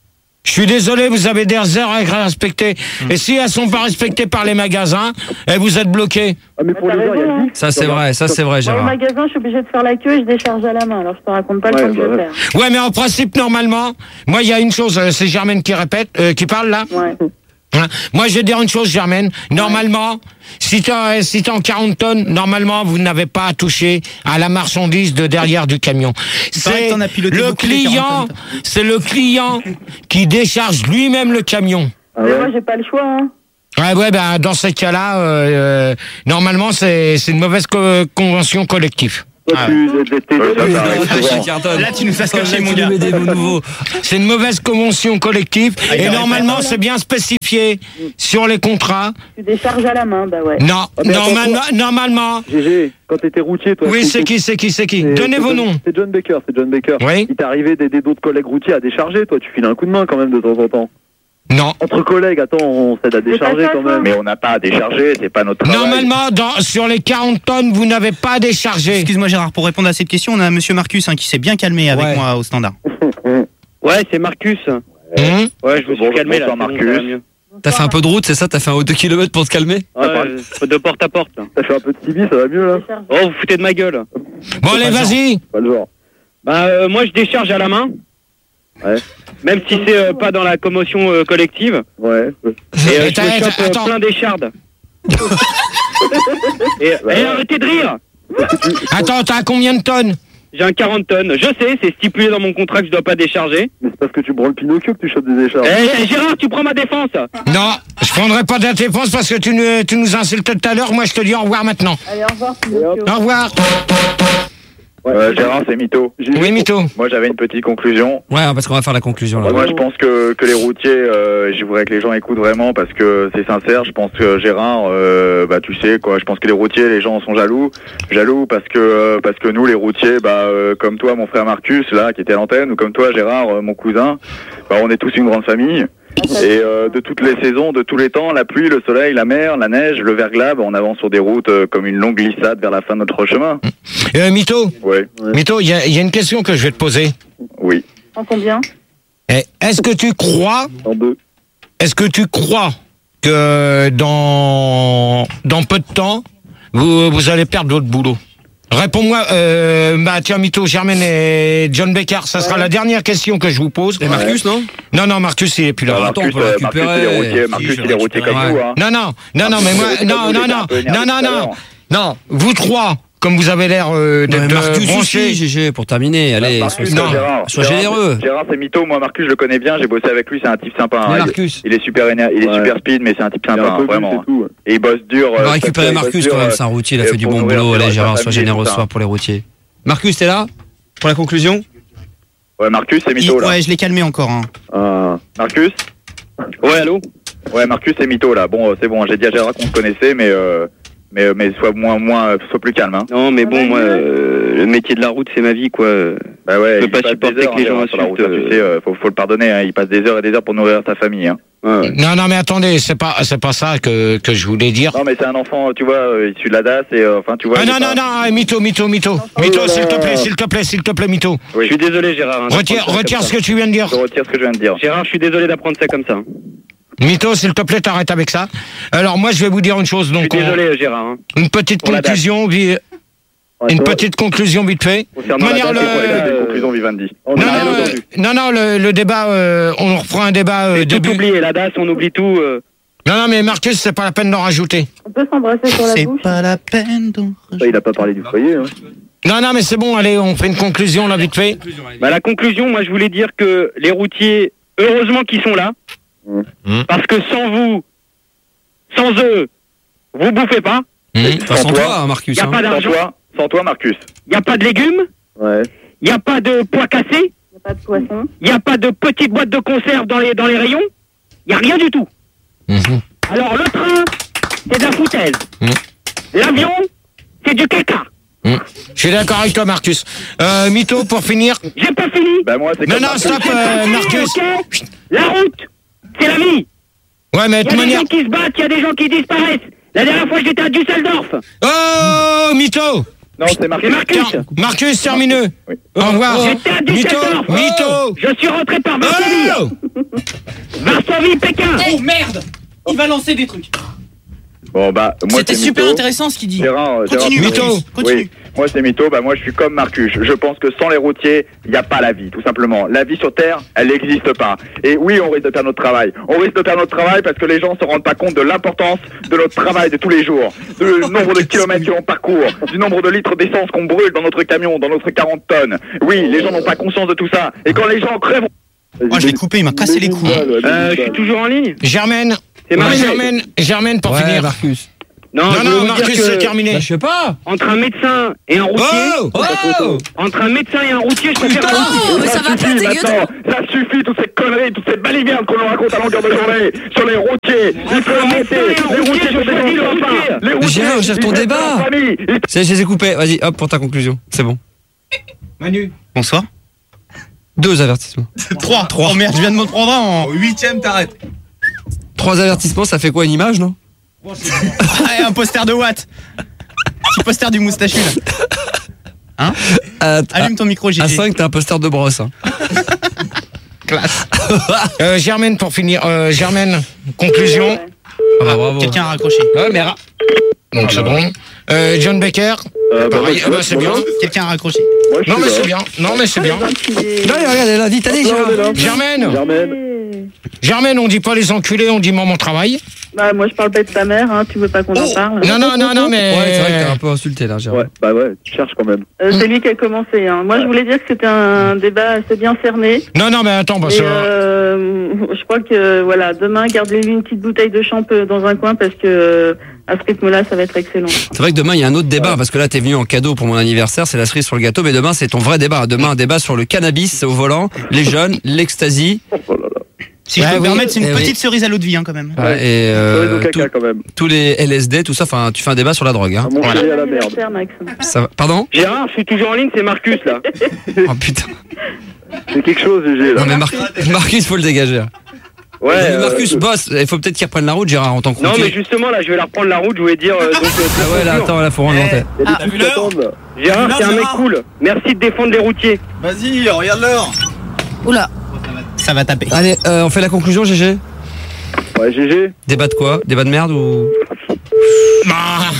Je suis désolé, vous avez des heures à respecter. Et si elles sont pas respectées par les magasins, eh, vous êtes bloqués. Ah, mais pour les heures, il y a le dit. Ça c'est vrai, ça c'est vrai, Dans le Gérard. magasin, je suis obligé de faire la queue et je décharge à la main. Alors je te raconte pas le temps que je vais faire. Ouais, mais en principe, normalement, moi, il y a une chose, euh, c'est Germaine qui répète, euh, qui parle là. Ouais. Hein, moi, je vais dire une chose, Germaine. Normalement, si t'es euh, si t'es en quarante tonnes, normalement, vous n'avez pas à toucher à la marchandise de derrière du camion. paraît que C'est t'en as piloté le beaucoup, les quarante client, tonnes. c'est le client qui décharge lui-même le camion. Mais moi, j'ai pas le choix. Hein. Ouais, ouais, ben dans ces cas-là, euh, euh, normalement, c'est c'est une mauvaise co- convention collective. Toi, tu t'es Là, tu nous fais cacher, mon gars. C'est une mauvaise convention collective Ah, il et a normalement raison. c'est bien spécifié sur les contrats. Tu décharges à la main, bah ouais. Non, Ah, mais normalement, attends, normalement. G G, quand t'étais routier, toi. Oui, c'est qui, c'est qui, c'est qui Donnez c'est vos John- noms. C'est John Baker, c'est John Baker. Oui. Il t'est arrivé d'aider d'autres collègues routiers à décharger, toi, tu files un coup de main quand même de temps en temps. Non. Entre collègues, attends, on s'aide à décharger quand même. Mais on n'a pas à décharger, c'est pas notre travail. Normalement, dans, sur les quarante tonnes, vous n'avez pas à décharger. Excuse-moi Gérard, pour répondre à cette question, on a monsieur Marcus hein, qui s'est bien calmé avec Ouais. moi au standard. Ouais, c'est Marcus. Hum Ouais, je me suis Bonjour, calmé là. bonsoir, c'est bon, Marcus. ça va mieux. T'as fait un peu de route, c'est ça? T'as fait un deux kilomètres pour te calmer? Ouais, de porte à porte. là. T'as fait un peu de Tibi, ça va mieux là? Oh, vous foutez de ma gueule. Bon, allez, vas-y. Pas le genre. Bah, euh, moi, je décharge à la main. Ouais. Même si c'est euh, pas dans la commotion euh, collective. Ouais. Et euh, je Attends, me chope attends, euh, attends. plein d'échardes. et, et arrêtez de rire. Attends, t'as combien de tonnes? J'ai un quarante tonnes. Je sais, c'est stipulé dans mon contrat que je dois pas décharger. Mais c'est parce que tu branles Pinocchio que tu chopes des écharpes. Eh, Gérard, tu prends ma défense. Non, je prendrai pas de défense parce que tu, nous- tu nous insultes tout à l'heure. Moi, je te dis au revoir maintenant. Allez, au revoir. Pinocchio. Au revoir. Euh, Gérard, c'est mytho. Oui, mytho. Moi, j'avais une petite conclusion. Ouais, parce qu'on va faire la conclusion là. Moi, je pense que, que les routiers, euh, je voudrais que les gens écoutent vraiment parce que c'est sincère. Je pense que Gérard, euh, bah tu sais quoi. Je pense que les routiers, les gens sont jaloux, jaloux parce que euh, parce que nous, les routiers, bah euh, comme toi, mon frère Marcus là, qui était à l'antenne, ou comme toi, Gérard, euh, mon cousin, bah on est tous une grande famille. Et euh, de toutes les saisons, de tous les temps, la pluie, le soleil, la mer, la neige, le verglas, bah, on avance sur des routes euh, comme une longue glissade vers la fin de notre chemin. Euh, Mytho, Ouais. Mytho, il y, a- il y a une question que je vais te poser. Oui. En combien? Eh, Est-ce que tu crois, En deux. est-ce que tu crois que dans dans peu de temps, vous, vous allez perdre votre boulot? Réponds-moi, euh, bah tiens, Mytho, Germaine et John Baker, ça sera la dernière question que je vous pose. Et Marcus, non? Non, non, Marcus, il est plus là. Ah, attends, on Marcus, peut le euh, Marcus, il est récupérer. routier, Marcus, je il est routier comme récupérerai. nous, hein. Non, non, non, non, mais moi, Marcus, non, il non, est non, un peu énervé non, non, tout à non, l'heure. non, vous trois, comme vous avez l'air euh, Ouais, d'être Marcus branchés. aussi, G G, pour terminer. Allez, Marcus, sois, non, Gérard, sois Gérard, généreux. c'est- Gérard, c'est mytho. Moi, Marcus, je le connais bien. J'ai bossé avec lui. C'est un type sympa. hein. Mais Il- Marcus. Il est super éner- il est Ouais. super speed, mais c'est un type Il est sympa, un hein, peu bulle, vraiment. c'est tout. Et il bosse dur. On euh, va récupérer il bosse Marcus dur, quand même, euh, c'est un routier, il a et fait du pour bon nourrir boulot. sa Allez, Gérard, sois famille et généreux tout ce ça. soir pour les routiers. Marcus, t'es là? Pour la conclusion? Ouais, Marcus, c'est Il- mytho, là. ouais, je l'ai calmé encore. Hein. Ah. Marcus? Ouais, allô? Ouais, Marcus, c'est mytho, là. Bon, euh, c'est bon. J'ai dit à Gérard qu'on se connaissait, mais euh, mais euh, mais sois moins moins, euh, sois plus calme, hein. Non, mais bon, moi, euh, le métier de la route, c'est ma vie, quoi. Bah ouais. Je peux il pas passe supporter des heures, que les hein, gens Gérard, sur la route, insultent, hein, tu sais, euh, faut faut le pardonner. Hein. Il passe des heures et des heures pour nourrir sa famille, hein. Ouais. Non, non, mais attendez, c'est pas, c'est pas ça que, que je voulais dire. Non, mais c'est un enfant, tu vois, euh, issu de la D A S et euh, enfin, tu vois. Ah il est non, pas- non, non, mytho, mytho, mytho. Mytho, s'il te plaît, s'il te plaît, s'il te plaît, mytho. Oui. Je suis désolé, Gérard. hein, Retire, d'apprendre ça retire comme ce que tu viens de dire. Je retire ce que je viens de dire. ça. Gérard, je suis désolé d'apprendre ça comme ça. Mytho, s'il te plaît, t'arrêtes avec ça. Alors, moi, je vais vous dire une chose. Je Donc, suis on- désolé, Gérard. hein. une petite Pour la date. conclusion, vi- Ouais, une toi, petite conclusion vite fait. De Concernant la manière, date, le- c'est quoi, les dates Des conclusions, Vivendi. on Non, a rien non, euh, entendu. non, non, le, le débat, euh, on reprend un débat euh, J'ai tout début. oublié, la D A S, on oublie tout. euh. Non, non, mais Marcus, c'est pas la peine d'en rajouter. On peut s'embrasser sur la C'est bouche. pas la peine d'en Ça, il a pas parlé du foyer. Hein. Non, non, mais c'est bon, allez, on fait une conclusion là vite fait. Bah, la conclusion, moi, je voulais dire que les routiers, heureusement qu'ils sont là. Mmh. Parce que sans vous, sans eux, vous bouffez pas. Mmh. Sans toi, toi, hein, Marcus. Y a hein. pas Sans d'argent. toi, sans toi, Marcus. Il n'y a pas de légumes. Ouais. Il n'y a pas de pois cassés. Il n'y a pas de poisson. Il n'y a pas de petites boîtes de conserve dans les, dans les rayons. Il n'y a rien du tout. Mhm. Alors, le train, c'est de la foutaise. Mmh. L'avion, c'est du caca. Mmh. Je suis d'accord avec toi, Marcus. Euh, mytho, pour finir. J'ai pas fini. Bah, moi, c'est Non, comme non, Marcus. stop, euh, Marcus. Ok. La route, c'est la vie. Ouais, mais de Il y toute a des manière. gens qui se battent, il y a des gens qui disparaissent. La dernière fois, j'étais à Düsseldorf. Oh, mytho. Non, c'est Marcus. Marcus, Marcus, termineux. Oui. Au revoir. J'étais à Mytho, Düsseldorf. mytho. Je suis rentré par Varsovie. Oh Varsovie, Pékin. Oh merde! Il va lancer des trucs. Bon, bah, moi, C'était c'est super Mytho. intéressant ce qu'il dit. Gérard, Continue, Gérard, Mytho. Continue. Oui, moi c'est Mytho, bah moi je suis comme Marcus. Je pense que sans les routiers, il n'y a pas la vie, tout simplement. La vie sur Terre, elle n'existe pas. Et oui, on risque de perdre notre travail. On risque de perdre notre travail parce que les gens ne se rendent pas compte de l'importance de notre travail de tous les jours, du nombre de kilomètres que l'on parcourt, du nombre de litres d'essence qu'on brûle dans notre camion, dans notre quarante tonnes. Oui, les gens n'ont pas conscience de tout ça. Et quand les gens crèvent... Oh, je l'ai coupé, il m'a cassé les couilles. Euh, je suis toujours en ligne. Germaine. C'est Ouais, Marcus. Germaine, Germaine pour Ouais, finir. Marcus. Non, Non, je veux non, vous Marcus, dire que c'est terminé. Bah, je sais pas. Entre un médecin et un routier. Oh, oh. Entre un médecin et un routier, je préfère un routier. Oh, mais ça va pas, suffit t'es maintenant, ça suffit, toutes ces conneries, toutes ces balivernes qu'on nous raconte à longueur de journée sur les routiers. Il faut arrêter, les routiers sont des gens sympas. Les routiers, Gérard, gère ton ils débat. restent en famille. Ils- C'est, je les ai coupés. Vas-y, hop, pour ta conclusion. C'est bon. Manu. Bonsoir. Deux avertissements. Trois. Trois. Oh merde, je viens de me prendre un en. Au huitième, t'arrêtes. Trois avertissements, ça fait quoi, une image, non? Ah, un poster de Watt. Petit poster du moustachu là. Hein? À, Allume ton micro, Gigi. à cinq, t'as un poster de brosse. Hein. Classe. Euh, Germaine pour finir. Euh, Germaine, conclusion. Ah, bravo. Quelqu'un a raccroché. Ouais, mais ra- Donc c'est bon. Euh, John Baker. Euh, bah, Pareil, moi, ah bah, c'est bien. Quelqu'un a raccroché. moi, je Non suis mais là. c'est bien. Non mais c'est bien. Non, regarde, elle a vite, allez, Gérard. Germaine. Germaine. Germaine, on dit pas les enculés, on dit maman travail. Bah, moi, je parle pas de ta mère, hein. Tu veux pas qu'on en parle? Non, non, non, non, mais. Ouais, c'est vrai que t'as un peu insulté là, Gérard. Ouais, bah ouais, tu cherches quand même. Euh, c'est lui qui a commencé, hein. Moi, je voulais dire que c'était un débat assez bien cerné. Non, non, mais attends, parce Et que. euh, je crois que, voilà, demain, gardez-lui une petite bouteille de champ euh, dans un coin parce que, euh, à ce rythme-là, ça va être excellent. C'est vrai que demain il y a un autre débat parce que là t'es venu en cadeau pour mon anniversaire, c'est la cerise sur le gâteau, mais demain c'est ton vrai débat. Demain un débat sur le cannabis au volant, les jeunes, l'ecstasy. Si je Ouais, peux me oui. permettre, c'est une Eh petite oui. cerise à l'eau de vie hein, quand même. Ouais, et euh, Ouais, donc caca, tout- quand même. tous les L S D, tout ça. Enfin, tu fais un débat sur la drogue. Hein. Mon Voilà. chéri à la merde. Anniversaire, Max. Ça va- Pardon? Gérard, je suis toujours en ligne, c'est Marcus là. Oh putain. C'est quelque chose, G G, là. Non mais Mar- Marcus, faut le dégager. Ouais. Mais euh, Marcus, boss, il faut peut-être qu'il reprenne la route, Gérard, en tant que Non, routier. mais justement là, je vais la reprendre la route, je voulais dire. euh, donc, euh, Ah ouais, là, attends, là, faut rendre l'antenne. il y a des Ah. trucs qui attendent, là. Gérard, T'as vu t'es un l'heure, mec Gérard cool. Merci de défendre les routiers. Vas-y, regarde l'heure. Oula. Ça va taper. Allez, euh, on fait la conclusion, G G. Ouais, G G. Débat de quoi? Débat de merde ou? Bah,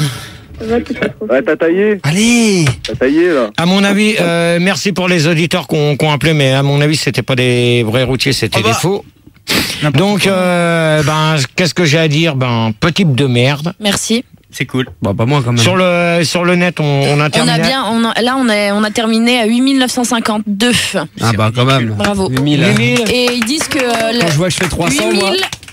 Ouais, t'as taillé. Allez. T'as taillé, là. à mon avis, euh, merci pour les auditeurs qu'on qu'on appelé, mais à mon avis, c'était pas des vrais routiers, c'était Oh bah. des faux. Donc, euh, ben, qu'est-ce que j'ai à dire? Ben, petit de merde. Merci. C'est cool. Bon, pas moi quand même. Sur le sur le net, on, on a On terminé. a bien, on a- là on a, on a terminé à huit mille neuf cent cinquante-deux. Ah bah quand même. Bravo. huit mille. huit mille. Et ils disent que euh, Quand je vois que je fais trois cents, moi.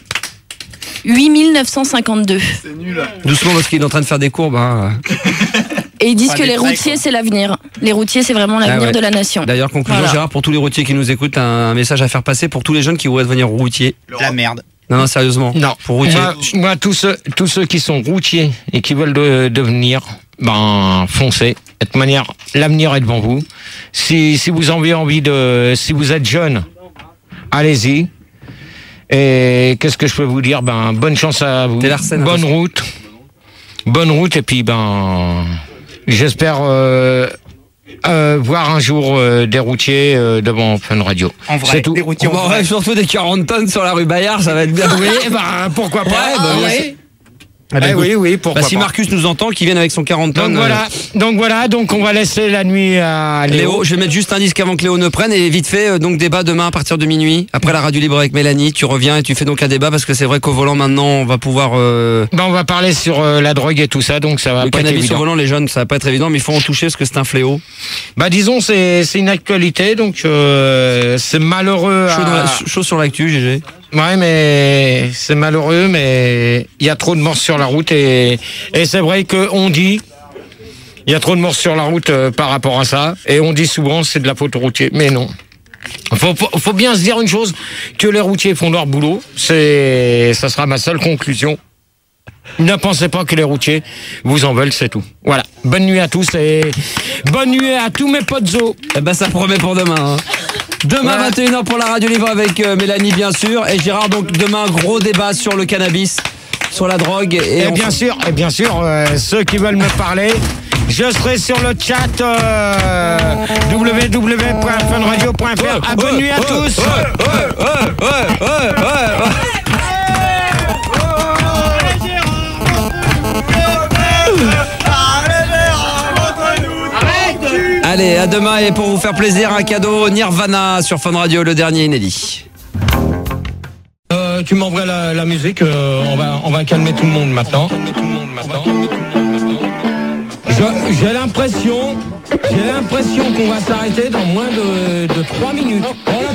huit mille neuf cent cinquante-deux. C'est nul. Doucement parce qu'il est en train de faire des courbes. Hein. Et ils disent Ah, que des les traits, routiers quoi. c'est l'avenir. Les routiers c'est vraiment l'avenir Ah ouais. de la nation. D'ailleurs, conclusion, Voilà. Gérard, pour tous les routiers qui nous écoutent, un, un message à faire passer pour tous les jeunes qui voudraient devenir routiers. La merde. Non, non, sérieusement. Non, Pour routier. Moi, moi, tous ceux, tous ceux qui sont routiers et qui veulent de- devenir, ben, foncez. De toute manière, l'avenir est devant vous. Si, si vous avez envie de, si vous êtes jeune, allez-y. Et qu'est-ce que je peux vous dire? Ben, bonne chance à vous. T'es Larsen, Bonne attention. route. Bonne route, et puis, ben, j'espère, euh, euh, voir un jour euh, des routiers euh, devant Fun Radio. En vrai, C'est tout. des routiers en Bon, vrai. ouais, surtout des quarante tonnes sur la rue Bayard, ça va être bien. Oui, ben, pourquoi pas? Ouais, bah, bien sûr. Eh bah, oui, écoute, oui, pourquoi Bah, si pas. Marcus nous entend, qu'il vienne avec son quarante tonnes. Donc voilà, donc voilà, donc on va laisser la nuit à euh, Léo. Léo, je vais mettre juste un disque avant que Léo ne prenne et vite fait, euh, donc débat demain à partir de minuit. Après la radio libre avec Mélanie, tu reviens et tu fais donc un débat parce que c'est vrai qu'au volant maintenant, on va pouvoir. Euh, Ben, on va parler sur euh, la drogue et tout ça, donc ça va le pas être cannabis au évident. volant, les jeunes, ça va pas être évident, mais il faut en toucher parce que c'est un fléau. Bah disons, c'est c'est une actualité, donc euh, c'est malheureux. Chaud, à- dans la- chaud sur l'actu, G G. Ouais, mais c'est malheureux, mais il y a trop de morts sur la route et et c'est vrai que on dit. Il y a trop de morts sur la route euh, par rapport à ça, et on dit souvent c'est de la faute aux routiers, mais non. Faut, faut, faut bien se dire une chose, que les routiers font leur boulot, c'est, ça sera ma seule conclusion. Ne pensez pas que les routiers vous en veulent, c'est tout. Voilà. Bonne nuit à tous et bonne nuit à tous mes potes zo. Eh ben, ça promet pour demain. Hein. Demain, Ouais. vingt et une heures pour la radio libre avec euh, Mélanie, bien sûr. Et Gérard, donc demain, gros débat sur le cannabis, sur la drogue. Et, Et on- bien sûr, et bien sûr, euh, ceux qui veulent me parler, Je serai sur le chat euh, w w w point fun radio point f r. Ah, bonne nuit à tous. Allez, à demain et pour vous faire plaisir, un cadeau Nirvana sur Fun Radio, le dernier inédit. Euh, tu m'envoies la, la musique, euh, on va on va calmer tout le monde maintenant. Je- J'ai l'impression, j'ai l'impression qu'on va s'arrêter dans moins de, de trois minutes.